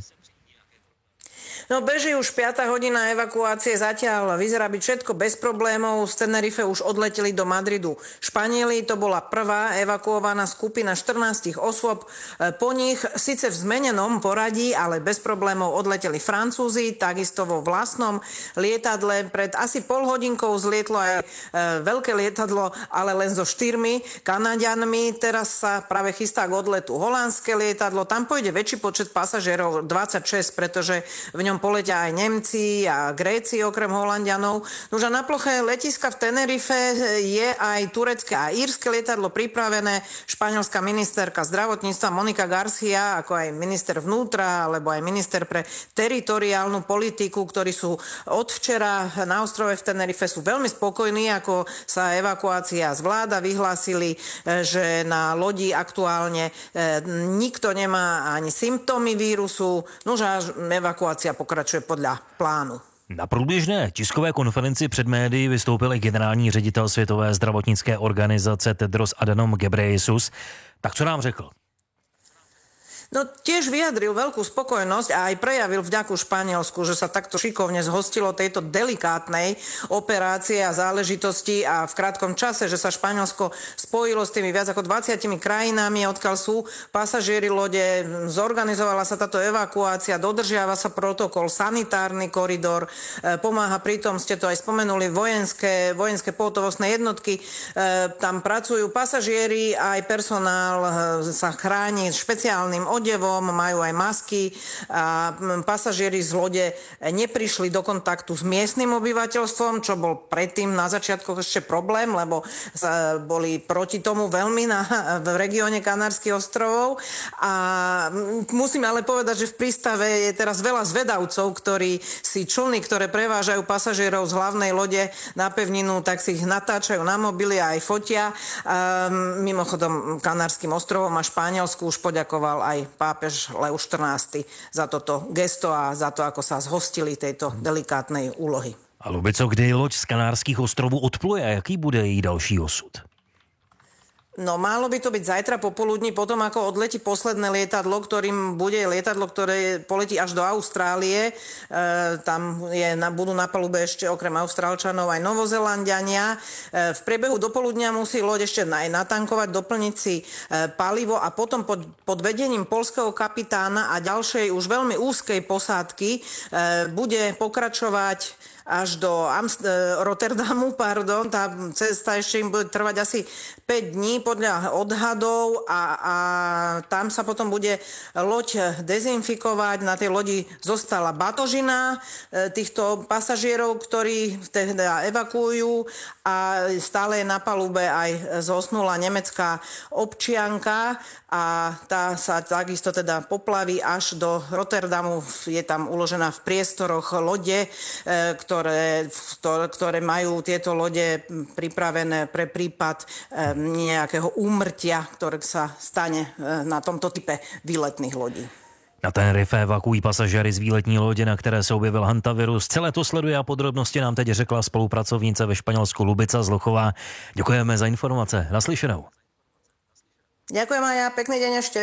No beží už piata hodina evakuácie, zatiaľ vyzerá byť všetko bez problémov. Z Tenerife už odleteli do Madridu Španieli, to bola prvá evakuovaná skupina štrnásť osôb. Po nich síce v zmenenom poradí, ale bez problémov odleteli Francúzi, takisto vo vlastnom lietadle. Pred asi pol hodinkou zlietlo aj e, veľké lietadlo, ale len so štyrmi Kanaďanmi. Teraz sa práve chystá k odletu holandské lietadlo. Tam pôjde väčší počet pasažierov, dvadsaťšesť, pretože v ňom poletia aj Nemci a Gréci okrem Holanďanov. Nože na ploche letiska v Tenerife je aj turecké a írske lietadlo pripravené. Španielská ministerka zdravotníctva Monika Garcia, ako aj minister vnútra, alebo aj minister pre teritoriálnu politiku, ktorí sú od včera na ostrove v Tenerife, sú veľmi spokojní, ako sa evakuácia zvláda. Vyhlásili, že na lodi aktuálne nikto nemá ani symptómy vírusu. Nože evakuácia pokračuje podle plánu. Na průběžné tiskové konferenci před médií vystoupil i generální ředitel Světové zdravotnické organizace Tedros Adhanom Ghebreyesus. Tak co nám řekl? No tiež vyjadril veľkú spokojnosť a aj prejavil vďaku Španielsku, že sa takto šikovne zhostilo tejto delikátnej operácie a záležitosti a v krátkom čase, že sa Španielsko spojilo s tými viac ako dvadsiatimi krajinami, odkiaľ sú pasažieri lode, zorganizovala sa táto evakuácia, dodržiava sa protokol, sanitárny koridor, pomáha pritom, ste to aj spomenuli, vojenské, vojenské pohotovostné jednotky, tam pracujú pasažieri, aj personál sa chráni špeciálnym odevom, majú aj masky a pasažieri z lode neprišli do kontaktu s miestnym obyvateľstvom, čo bol predtým na začiatku ešte problém, lebo boli proti tomu veľmi na, v regióne Kanárskych ostrovov. A musím ale povedať, že v prístave je teraz veľa zvedavcov, ktorí si člny, ktoré prevážajú pasažierov z hlavnej lode na pevninu, tak si ich natáčajú na mobily a aj fotia. A mimochodom Kanárskym ostrovom a Španielsku už poďakoval aj pápež Leo štrnásty za toto gesto a za to, ako sa zhostili tejto delikátnej úlohy. A Lubico, kdy loď z Kanárských ostrovů odpluje a jaký bude její další osud? No málo by to byť zajtra popoludní, potom ako odletí posledné lietadlo, ktorým bude lietadlo, ktoré poletí až do Austrálie. E, tam je, na, budú na palube ešte okrem Austrálčanov aj Novozelanďania. E, v priebehu dopoludnia musí loď ešte aj natankovať, doplniť si e, palivo a potom pod, pod vedením poľského kapitána a ďalšej už veľmi úzkej posádky e, bude pokračovať až do Amst- Rotterdamu, pardon, tá cesta ešte im bude trvať asi päť dní podľa odhadov a, a tam sa potom bude loď dezinfikovať. Na tej lodi zostala batožina týchto pasažierov, ktorí teda evakuujú a stále je na palube aj zosnula nemecká občianka a tá sa takisto teda poplaví až do Rotterdamu. Je tam uložená v priestoroch lode, ktoré, ktoré majú tieto lode pripravené pre prípad nejakého úmrtia, ktoré sa stane na tomto type výletných lodí. Na Tenerife evakuují pasažéry z výletní lodě, na které se objevil hantavirus. Celé to sleduje a podrobnosti nám teď řekla spolupracovnice ve Španělsku Lubica Zlochová. Děkujeme za informace. Naslyšenou. Ďakujem aj ja. Pekný deň ešte.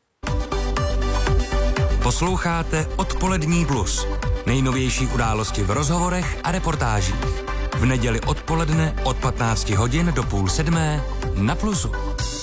Posloucháte Odpolední plus. Nejnovější události v rozhovorech a reportážích. V neděli odpoledne od patnácti hodin do půl sedmé na Plusu.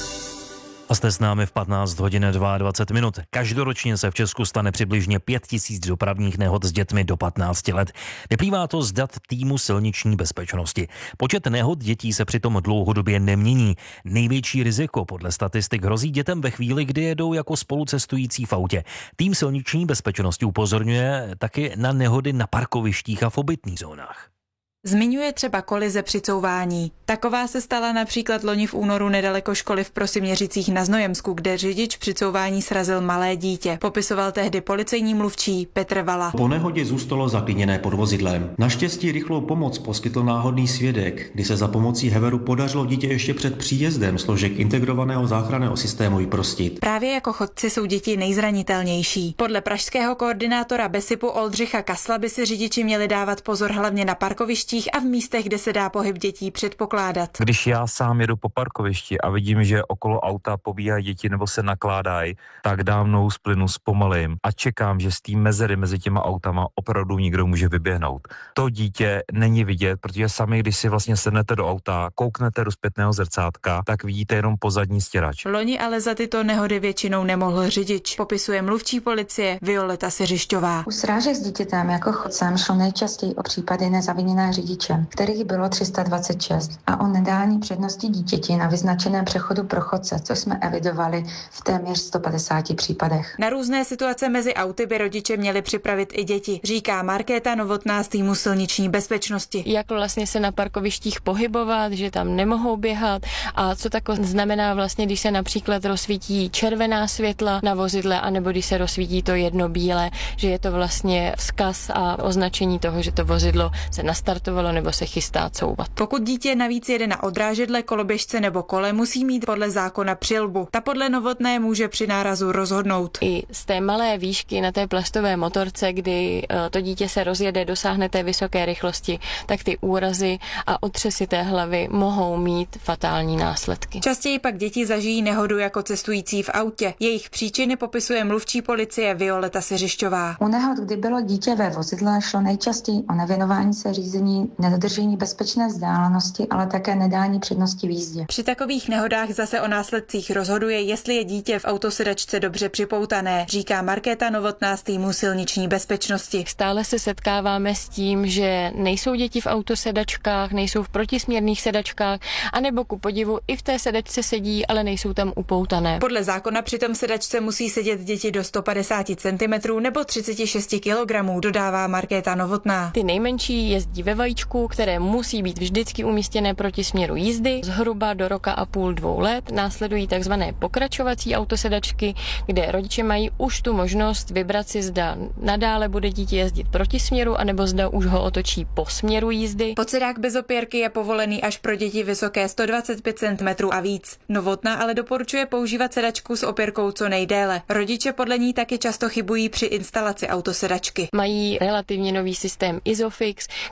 A jste s námi v patnáct hodin dvacet dva minut. Každoročně se v Česku stane přibližně pět tisíc dopravních nehod s dětmi do patnácti let. Vyplývá to z dat týmu silniční bezpečnosti. Počet nehod dětí se přitom dlouhodobě nemění. Největší riziko podle statistik hrozí dětem ve chvíli, kdy jedou jako spolucestující v autě. Tým silniční bezpečnosti upozorňuje taky na nehody na parkovištích a v obytných zónách. Zmiňuje třeba kolize při couvání. Taková se stala například loni v únoru nedaleko školy v Prosiměřicích na Znojemsku, kde řidič při couvání srazil malé dítě. Popisoval tehdy policejní mluvčí Petr Vala. Po nehodě zůstalo zaklíněné pod vozidlem. Naštěstí rychlou pomoc poskytl náhodný svědek, kdy se za pomocí Heveru podařilo dítě ještě před příjezdem složek integrovaného záchranného systému vyprostit. Právě jako chodci jsou děti nejzranitelnější. Podle pražského koordinátora Besipu Oldřicha Kasla by si řidiči měli dávat pozor hlavně na parkovišti a v místech, kde se dá pohyb dětí předpokládat. Když já sám jedu po parkovišti a vidím, že okolo auta pobíhají děti nebo se nakládají, tak dám nohu z plynu, zpomalím a čekám, že z té mezery mezi těma autama opravdu nikdo může vyběhnout. To dítě není vidět, protože sami, když si vlastně sednete do auta, kouknete do zpětného zrcátka, tak vidíte jenom pozadní stěrač. Loni ale za tyto nehody většinou nemohl řidič, popisuje mluvčí policie Violeta Seřišťová. U srážek s dítětem jako chodcem šlo nejčastěji o případy nezaviněné řidiče, kterých bylo tři sta dvacet šest, a o nedání přednosti dítěti na vyznačeném přechodu pro chodce, co jsme evidovali v téměř sto padesáti případech. Na různé situace mezi auty by rodiče měli připravit i děti, říká Markéta Novotná z týmu silniční bezpečnosti. Jak vlastně se na parkovištích pohybovat, že tam nemohou běhat a co tak znamená vlastně, když se například rozsvítí červená světla na vozidle, anebo když se rozsvítí to jedno bílé, že je to vlastně vzkaz a označení toho, že to vozidlo se nastartovalo nebo se chystá couvat. Pokud dítě navíc jede na odrážedle, koloběžce nebo kole, musí mít podle zákona přilbu. Ta podle Novotné může při nárazu rozhodnout. I z té malé výšky na té plastové motorce, kdy to dítě se rozjede, dosáhne té vysoké rychlosti, tak ty úrazy a otřesy té hlavy mohou mít fatální následky. Častěji pak děti zažijí nehodu jako cestující v autě. Jejich příčiny popisuje mluvčí policie Violeta Seřišťová. U nehod, kdy bylo dítě ve vozidle, šlo nejčastěji o nevěnování se řízení, nedodržení bezpečné vzdálenosti, ale také nedání přednosti v jízdě. Při takových nehodách zase o následcích rozhoduje, jestli je dítě v autosedačce dobře připoutané, říká Markéta Novotná z týmu silniční bezpečnosti. Stále se setkáváme s tím, že nejsou děti v autosedačkách, nejsou v protisměrných sedačkách, anebo ku podivu i v té sedačce sedí, ale nejsou tam upoutané. Podle zákona přitom sedačce musí sedět děti do sto padesát centimetrů nebo třicet šest kilogramů, dodává Markéta Novotná. Ty nejmenší jezdí ve vajíčku, které musí být vždycky umístěné proti směru jízdy. Zhruba do roka a půl, dvou let následují takzvané pokračovací autosedačky, kde rodiče mají už tu možnost vybrat si, zda nadále bude dítě jezdit proti směru, anebo zda už ho otočí po směru jízdy. Podsedák bez opěrky je povolený až pro děti vysoké sto dvacet pět centimetrů a víc. Novotná ale doporučuje používat sedačku s opěrkou co nejdéle. Rodiče podle ní taky často chybují při instalaci autosedačky. Mají relativně nový systém Isofix, který si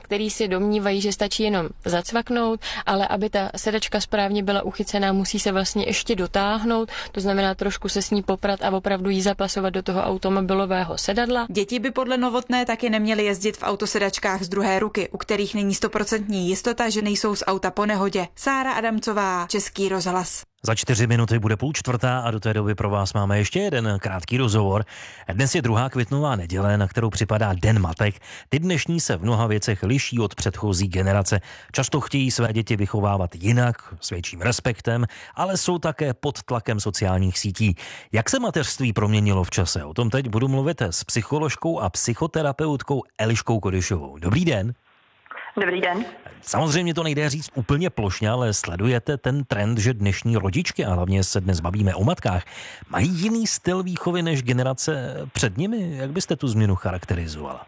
prostě domnívají, že stačí jenom zacvaknout, ale aby ta sedačka správně byla uchycená, musí se vlastně ještě dotáhnout, to znamená trošku se s ní poprat a opravdu jí zapasovat do toho automobilového sedadla. Děti by podle Novotné taky neměly jezdit v autosedačkách z druhé ruky, u kterých není stoprocentní jistota, že nejsou z auta po nehodě. Sára Adamcová, Český rozhlas. Za čtyři minuty bude půl čtvrtá a do té doby pro vás máme ještě jeden krátký rozhovor. Dnes je druhá květnová neděle, na kterou připadá Den matek. Ty dnešní se v mnoha věcech liší od předchozí generace. Často chtějí své děti vychovávat jinak, s větším respektem, ale jsou také pod tlakem sociálních sítí. Jak se mateřství proměnilo v čase? O tom teď budu mluvit s psycholožkou a psychoterapeutkou Eliškou Kodyšovou. Dobrý den. Dobrý den. Samozřejmě to nejde říct úplně plošně, ale sledujete ten trend, že dnešní rodičky, a hlavně se dnes bavíme o matkách, mají jiný styl výchovy než generace před nimi? Jak byste tu změnu charakterizovala?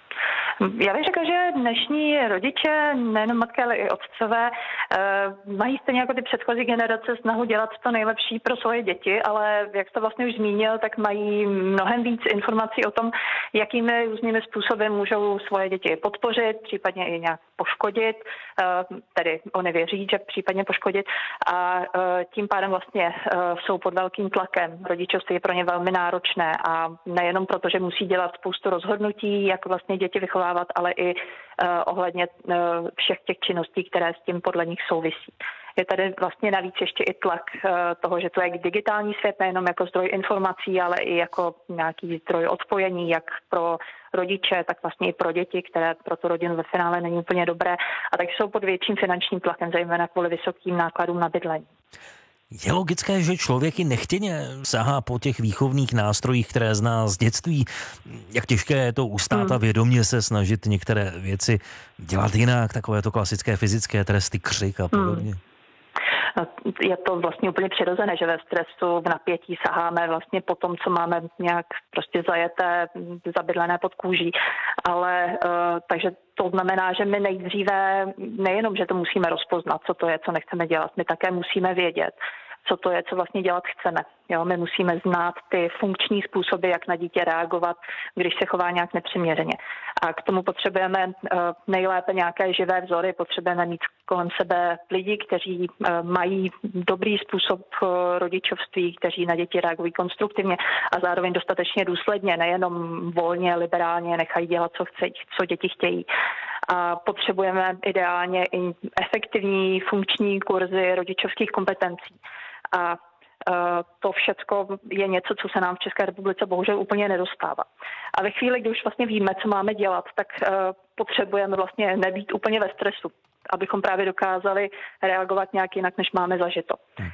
Já bych řekla, že dnešní rodiče, nejenom matky, ale i otcové, mají stejně jako ty předchozí generace snahu dělat to nejlepší pro svoje děti, ale jak to vlastně už zmínil, tak mají mnohem víc informací o tom, jakými různými způsoby můžou svoje děti podpořit, případně i nějak poškodit, tedy oni věří, že případně poškodit a tím pádem vlastně jsou pod velkým tlakem. Rodičovství je pro ně velmi náročné a nejenom proto, že musí dělat spoustu rozhodnutí, jak vlastně děti vychovávat, ale i uh, ohledně uh, všech těch činností, které s tím podle nich souvisí. Je tady vlastně navíc ještě i tlak uh, toho, že to je digitální svět, nejenom jako zdroj informací, ale i jako nějaký zdroj odpojení, jak pro rodiče, tak vlastně i pro děti, které pro tu rodinu ve finále není úplně dobré. A tak jsou pod větším finančním tlakem, zejména kvůli vysokým nákladům na bydlení. Je logické, že člověk i nechtěně sahá po těch výchovných nástrojích, které zná z dětství. Jak těžké je to ustát a vědomě se snažit některé věci dělat jinak, takové to klasické fyzické tresty, křik a podobně. Je to vlastně úplně přirozené, že ve stresu, v napětí saháme vlastně po tom, co máme nějak prostě zajeté, zabydlené pod kůží. Ale uh, takže to znamená, že my nejdříve nejenom, že to musíme rozpoznat, co to je, co nechceme dělat, my také musíme vědět, co to je, co vlastně dělat chceme. Jo, my musíme znát ty funkční způsoby, jak na dítě reagovat, když se chová nějak nepřiměřeně. A k tomu potřebujeme uh, nejlépe nějaké živé vzory, potřebujeme mít kolem sebe lidi, kteří uh, mají dobrý způsob uh, rodičovství, kteří na děti reagují konstruktivně a zároveň dostatečně důsledně, nejenom volně, liberálně nechají dělat, co, chce, co děti chtějí. A potřebujeme ideálně i efektivní funkční kurzy rodičovských kompetencí. A to všecko je něco, co se nám v České republice bohužel úplně nedostává. A ve chvíli, kdy už vlastně víme, co máme dělat, tak potřebujeme vlastně nebýt úplně ve stresu, abychom právě dokázali reagovat nějak jinak, než máme zažito.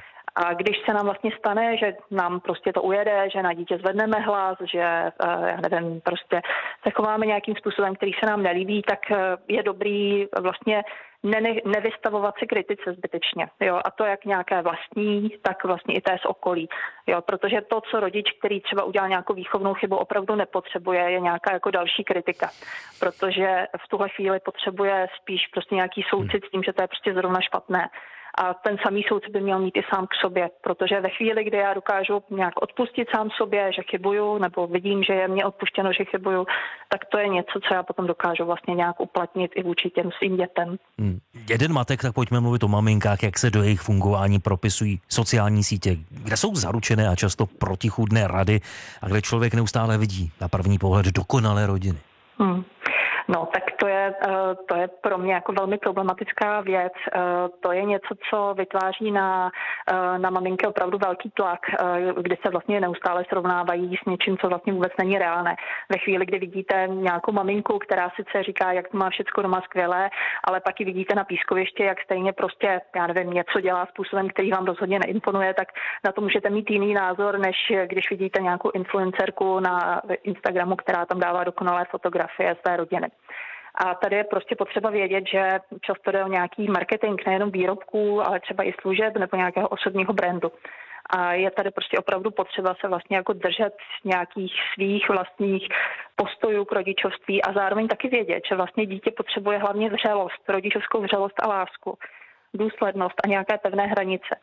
A když se nám vlastně stane, že nám prostě to ujede, že na dítě zvedneme hlas, že, já nevím, prostě se chováme nějakým způsobem, který se nám nelíbí, tak je dobrý vlastně ne, nevystavovat se kritice zbytečně. Jo? A to jak nějaké vlastní, tak vlastně i té z okolí. Jo? Protože to, co rodič, který třeba udělal nějakou výchovnou chybu, opravdu nepotřebuje, je nějaká jako další kritika. Protože v tuhle chvíli potřebuje spíš prostě nějaký soucit s tím, že to je prostě zrovna špatné. A ten samý soudce by měl mít i sám k sobě, protože ve chvíli, kdy já dokážu nějak odpustit sám sobě, že chybuju, nebo vidím, že je mně odpuštěno, že chybuju, tak to je něco, co já potom dokážu vlastně nějak uplatnit i vůči těm svým dětem. Hmm. Jeden matek, tak pojďme mluvit o maminkách, jak se do jejich fungování propisují sociální sítě, kde jsou zaručené a často protichůdné rady a kde člověk neustále vidí na první pohled dokonalé rodiny. Hmm. No, tak to je, to je pro mě jako velmi problematická věc. To je něco, co vytváří na, na maminky opravdu velký tlak, kdy se vlastně neustále srovnávají s něčím, co vlastně vůbec není reálné. Ve chvíli, kdy vidíte nějakou maminku, která sice říká, jak to má všecko doma skvělé, ale pak ji vidíte na pískovišti, jak stejně prostě, já nevím, něco dělá způsobem, který vám rozhodně neimponuje, tak na to můžete mít jiný názor, než když vidíte nějakou influencerku na Instagramu, která tam dává dokonalé fotografie své rodiny. A tady je prostě potřeba vědět, že často jde o nějaký marketing nejenom výrobků, ale třeba i služeb nebo nějakého osobního brandu. A je tady prostě opravdu potřeba se vlastně jako držet nějakých svých vlastních postojů k rodičovství a zároveň taky vědět, že vlastně dítě potřebuje hlavně vřelost, rodičovskou vřelost a lásku, důslednost a nějaké pevné hranice.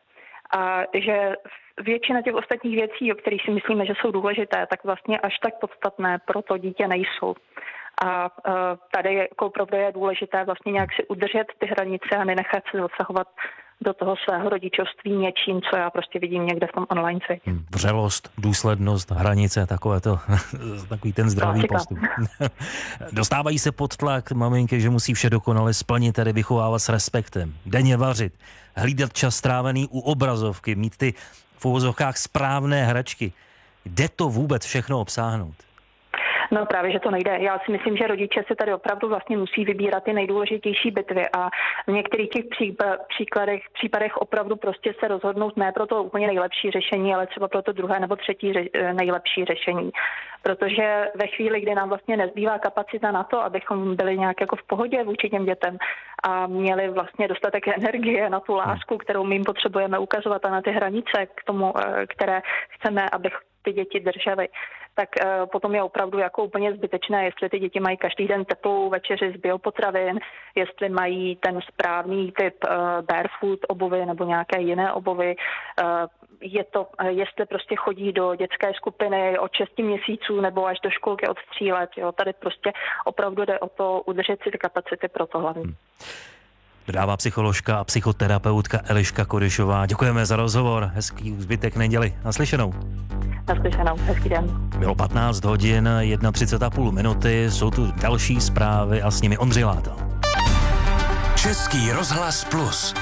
A že většina těch ostatních věcí, o kterých si myslíme, že jsou důležité, tak vlastně až tak podstatné pro to dítě nejsou. A tady jako opravdu je důležité vlastně nějak si udržet ty hranice a nenechat se zasahovat do toho svého rodičovství něčím, co já prostě vidím někde v tom online světě. Vřelost, důslednost, hranice, takové to, takový ten zdravý postup. Dostávají se pod tlak maminky, že musí vše dokonale splnit, tedy vychovávat s respektem, denně vařit, hlídat čas strávený u obrazovky, mít ty v uvozovkách správné hračky. Jde to vůbec všechno obsáhnout? No právě, že to nejde. Já si myslím, že rodiče se tady opravdu vlastně musí vybírat ty nejdůležitější bitvy a v některých těch příkladech, případech opravdu prostě se rozhodnout ne pro to úplně nejlepší řešení, ale třeba pro to druhé nebo třetí ře- nejlepší řešení. Protože ve chvíli, kdy nám vlastně nezbývá kapacita na to, abychom byli nějak jako v pohodě vůči těm dětem a měli vlastně dostatek energie na tu lásku, kterou my jim potřebujeme ukazovat a na ty hranice k tomu, které chceme, aby ty děti držely, tak uh, potom je opravdu jako úplně zbytečné, jestli ty děti mají každý den teplou večeři z biopotravin, jestli mají ten správný typ uh, barefoot obuvy nebo nějaké jiné obuvy. Uh, je to, uh, jestli prostě chodí do dětské skupiny od šesti měsíců nebo až do školky od tří let. Jo. Tady prostě opravdu jde o to udržet si ty kapacity pro to hlavně. Hmm. Dodává psycholožka a psychoterapeutka Eliška Kodešová. Děkujeme za rozhovor. Hezký zbytek neděli. Naslyšenou. Naslyšenou. Hezký den. Bylo patnáct hodin, třicet jedna a půl minuty. Jsou tu další zprávy a s nimi Ondřej Láto. Český rozhlas Plus.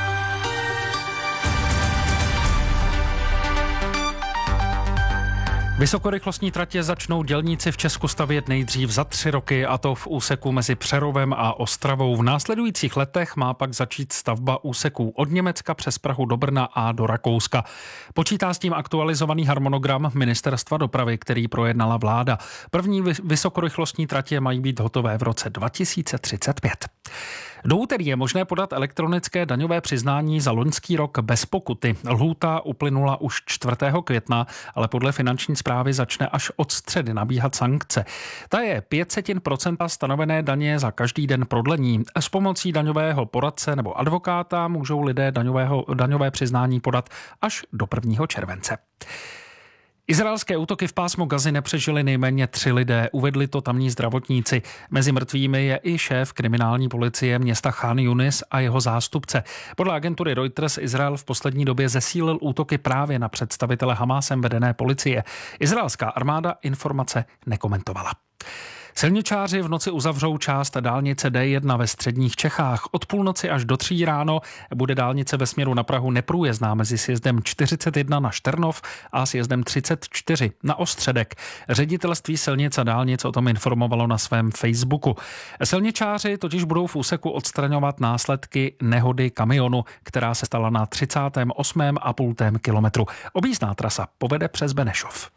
Vysokorychlostní tratě začnou dělníci v Česku stavět nejdřív za tři roky, a to v úseku mezi Přerovem a Ostravou. V následujících letech má pak začít stavba úseků od Německa přes Prahu do Brna a do Rakouska. Počítá s tím aktualizovaný harmonogram Ministerstva dopravy, který projednala vláda. První vysokorychlostní tratě mají být hotové v roce dva tisíce třicet pět. Do úterý je možné podat elektronické daňové přiznání za loňský rok bez pokuty. Lhůta uplynula už čtvrtého května, ale podle finanční správy začne až od středy nabíhat sankce. Ta je pět setin procenta stanovené daně za každý den prodlení. S pomocí daňového poradce nebo advokáta můžou lidé daňového, daňové přiznání podat až do prvního července. Izraelské útoky v pásmu Gazy nepřežili nejméně tři lidé, uvedli to tamní zdravotníci. Mezi mrtvými je i šéf kriminální policie města Chan Yunis a jeho zástupce. Podle agentury Reuters Izrael v poslední době zesílil útoky právě na představitele Hamásem vedené policie. Izraelská armáda informace nekomentovala. Silničáři v noci uzavřou část dálnice D jedna ve středních Čechách. Od půlnoci až do tří ráno bude dálnice ve směru na Prahu neprůjezdná mezi sjezdem čtyřicet jedna na Šternov a sjezdem třicet čtyři na Ostředek. Ředitelství silnic a dálnic o tom informovalo na svém Facebooku. Silničáři totiž budou v úseku odstraňovat následky nehody kamionu, která se stala na třicátém osmém a půl kilometru. Objízdná trasa povede přes Benešov.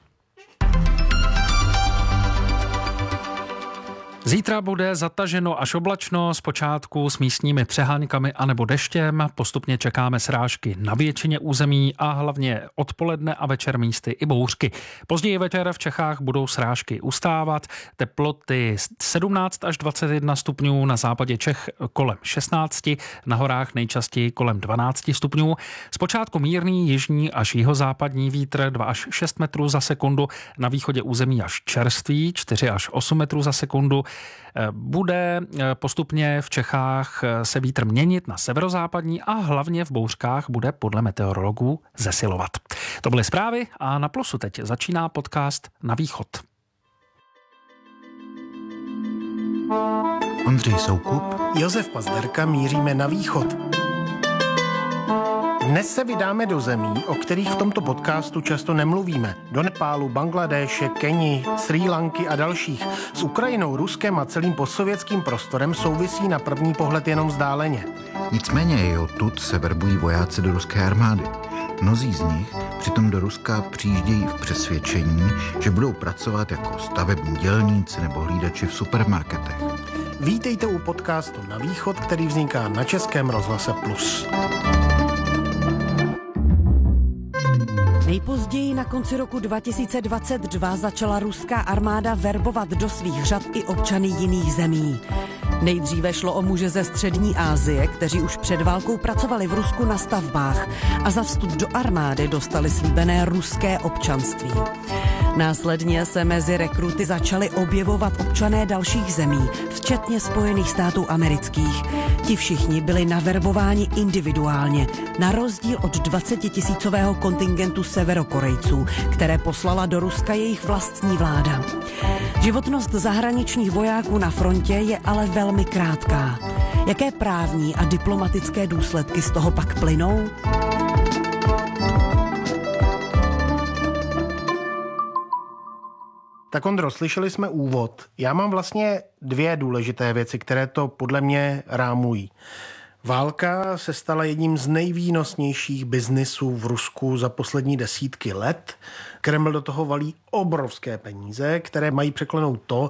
Zítra bude zataženo až oblačno, zpočátku s místními přeháňkami anebo deštěm. Postupně čekáme srážky na většině území a hlavně odpoledne a večer místy i bouřky. Později večer v Čechách budou srážky ustávat. Teploty sedmnáct až dvacet jedna stupňů, na západě Čech kolem šestnáct, na horách nejčastěji kolem dvanáct stupňů. Zpočátku mírný jižní až jihozápadní vítr dva až šest metrů za sekundu, na východě území až čerstvý čtyři až osm metrů za sekundu. Bude postupně v Čechách se vítr měnit na severozápadní a hlavně v bouřkách bude podle meteorologů zesilovat. To byly zprávy a na Plusu teď začíná podcast Na východ. Ondřej Soukup, Josef Pazderka, míříme na východ. Dnes se vydáme do zemí, o kterých v tomto podcastu často nemluvíme. Do Nepálu, Bangladéše, Keni, Srí Lanky a dalších. S Ukrajinou, Ruskem a celým postsovětským prostorem souvisí na první pohled jenom vzdáleně. Nicméně i odtud se verbují vojáci do ruské armády. Mnozí z nich přitom do Ruska přijíždějí v přesvědčení, že budou pracovat jako stavební dělníci nebo hlídači v supermarketech. Vítejte u podcastu Na východ, který vzniká na Českém rozhlase Plus. Nejpozději na konci roku dva tisíce dvacet dva začala ruská armáda verbovat do svých řad i občany jiných zemí. Nejdříve šlo o muže ze střední Asie, kteří už před válkou pracovali v Rusku na stavbách a za vstup do armády dostali slíbené ruské občanství. Následně se mezi rekruty začali objevovat občané dalších zemí, včetně Spojených států amerických. Ti všichni byli naverbováni individuálně, na rozdíl od dvacetitisícového kontingentu Severokorejců, které poslala do Ruska jejich vlastní vláda. Životnost zahraničních vojáků na frontě je ale velmi krátká. Jaké právní a diplomatické důsledky z toho pak plynou? Tak Ondro, slyšeli jsme úvod. Já mám vlastně dvě důležité věci, které to podle mě rámují. Válka se stala jedním z nejvýnosnějších biznisů v Rusku za poslední desítky let. Kreml do toho valí obrovské peníze, které mají překlenout to,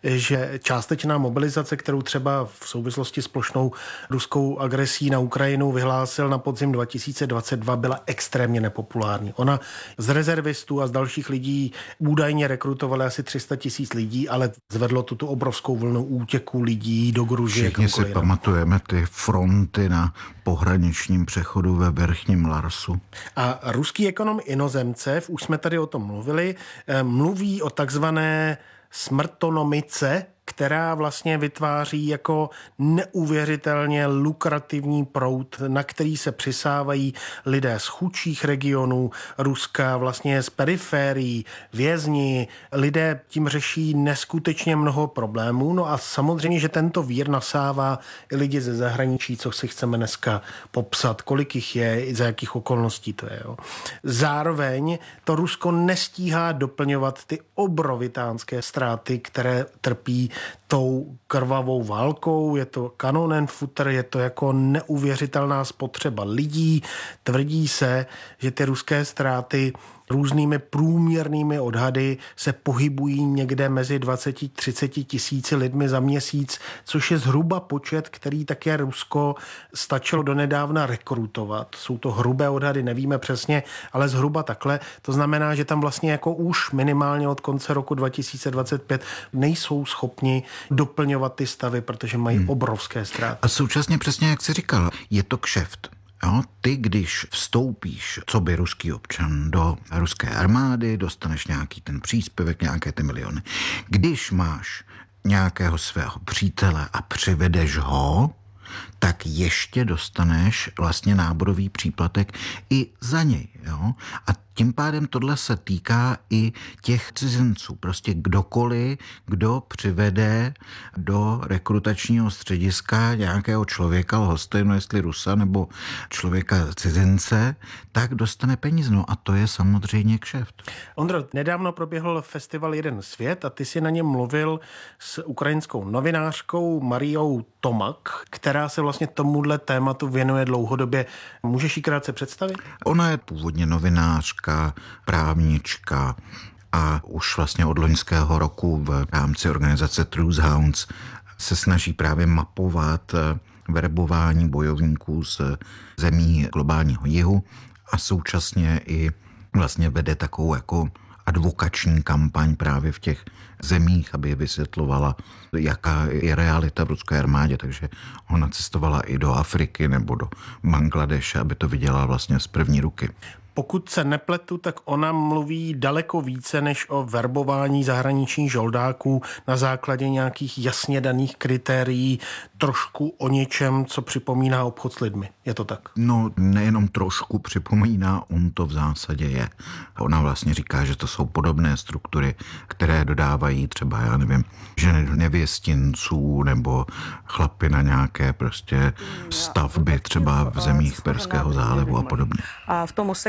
že částečná mobilizace, kterou třeba v souvislosti s plošnou ruskou agresí na Ukrajinu vyhlásil na podzim dva tisíce dvacet dva, byla extrémně nepopulární. Ona z rezervistů a z dalších lidí údajně rekrutovala asi tři sta tisíc lidí, ale zvedlo tu obrovskou vlnu útěků lidí do Gruzie. Všichni si pamatujeme ty fronty na pohraničním přechodu ve Verchním Larsu. A ruský ekonom Inozemcev, už jsme tady o tom mluvili, mluví o takzvané smrtonomice, která vlastně vytváří jako neuvěřitelně lukrativní proud, na který se přisávají lidé z chudších regionů Ruska, vlastně z periférií, vězni. Lidé tím řeší neskutečně mnoho problémů. No a samozřejmě, že tento vír nasává i lidi ze zahraničí, co si chceme dneska popsat, kolik jich je, za jakých okolností to je. Jo. Zároveň to Rusko nestíhá doplňovat ty obrovitánské ztráty, které trpí tou krvavou válkou, je to Kanonenfutter, je to jako neuvěřitelná spotřeba lidí. Tvrdí se, že ty ruské ztráty různými průměrnými odhady se pohybují někde mezi dvacet až třicet tisíci lidmi za měsíc, což je zhruba počet, který také Rusko stačilo donedávna rekrutovat. Jsou to hrubé odhady, nevíme přesně, ale zhruba takhle. To znamená, že tam vlastně jako už minimálně od konce roku dva tisíce dvacet pět nejsou schopni doplňovat ty stavy, protože mají hmm. obrovské ztráty. A současně přesně, jak jsi říkal, je to kšeft. Jo, ty, když vstoupíš, co by ruský občan, do ruské armády, dostaneš nějaký ten příspěvek, nějaké ty miliony. Když máš nějakého svého přítele a přivedeš ho, tak ještě dostaneš vlastně náborový příplatek i za něj. Jo? A tím pádem tohle se týká i těch cizinců. Prostě kdokoliv, kdo přivede do rekrutačního střediska nějakého člověka, lhostejno jestli Rusa nebo člověka cizince, tak dostane peníze. No a to je samozřejmě kšeft. Ondro, nedávno proběhl festival Jeden svět a ty si na něm mluvil s ukrajinskou novinářkou Mariou Tomak, která se vlastně tomuhle tématu věnuje dlouhodobě. Můžeš ji krátce představit? Ona je původně novinářka, právnička a už vlastně od loňského roku v rámci organizace Truth Hounds se snaží právě mapovat verbování bojovníků z zemí globálního jihu a současně i vlastně vede takovou jako advokační kampaň právě v těch zemích, aby vysvětlovala, jaká je realita v ruské armádě. Takže ona cestovala i do Afriky nebo do Bangladeše, aby to viděla vlastně z první ruky. Pokud se nepletu, tak ona mluví daleko více než o verbování zahraničních žoldáků na základě nějakých jasně daných kritérií, trošku o něčem, co připomíná obchod s lidmi. Je to tak? No, nejenom trošku připomíná, on to v zásadě je. Ona vlastně říká, že to jsou podobné struktury, které dodávají třeba, já nevím, ženy nevěstinců nebo chlapy na nějaké prostě stavby třeba v zemích Perského zálivu a podobně. A v tom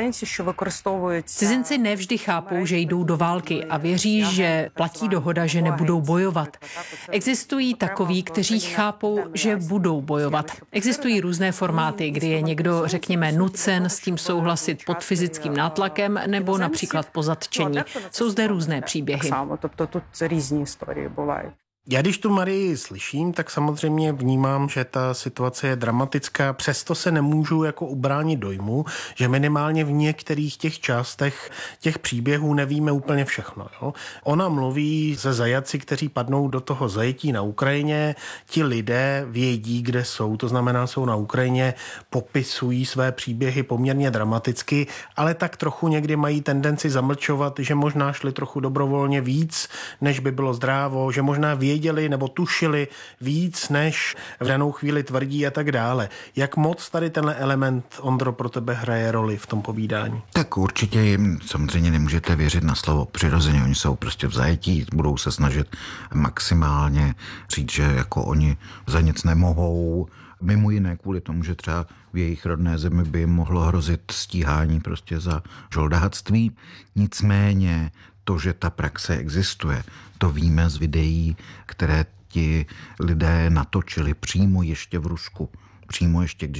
Cizinci nevždy chápou, že jdou do války a věří, že platí dohoda, že nebudou bojovat. Existují takoví, kteří chápou, že budou bojovat. Existují různé formáty, kdy je někdo, řekněme, nucen s tím souhlasit pod fyzickým nátlakem nebo například po zatčení. Jsou zde různé příběhy. Já když tu Marii slyším, tak samozřejmě vnímám, že ta situace je dramatická, přesto se nemůžu jako ubránit dojmu, že minimálně v některých těch částech těch příběhů nevíme úplně všechno. Jo? Ona mluví se zajaci, kteří padnou do toho zajetí na Ukrajině, ti lidé vědí, kde jsou, to znamená, jsou na Ukrajině, popisují své příběhy poměrně dramaticky, ale tak trochu někdy mají tendenci zamlčovat, že možná šli trochu dobrovolně víc, než by bylo zdrávo, že možná věděli nebo tušili víc, než v danou chvíli tvrdí a tak dále. Jak moc tady tenhle element, Ondro, pro tebe hraje roli v tom povídání? Tak určitě jim samozřejmě nemůžete věřit na slovo přirozeně. Oni jsou prostě v zajetí, budou se snažit maximálně říct, že jako oni za nic nemohou. Mimo jiné kvůli tomu, že třeba v jejich rodné zemi by jim mohlo hrozit stíhání prostě za žoldáctví. Nicméně to, že ta praxe existuje, to víme z videí, které ti lidé natočili přímo ještě v Rusku. Přímo ještě, když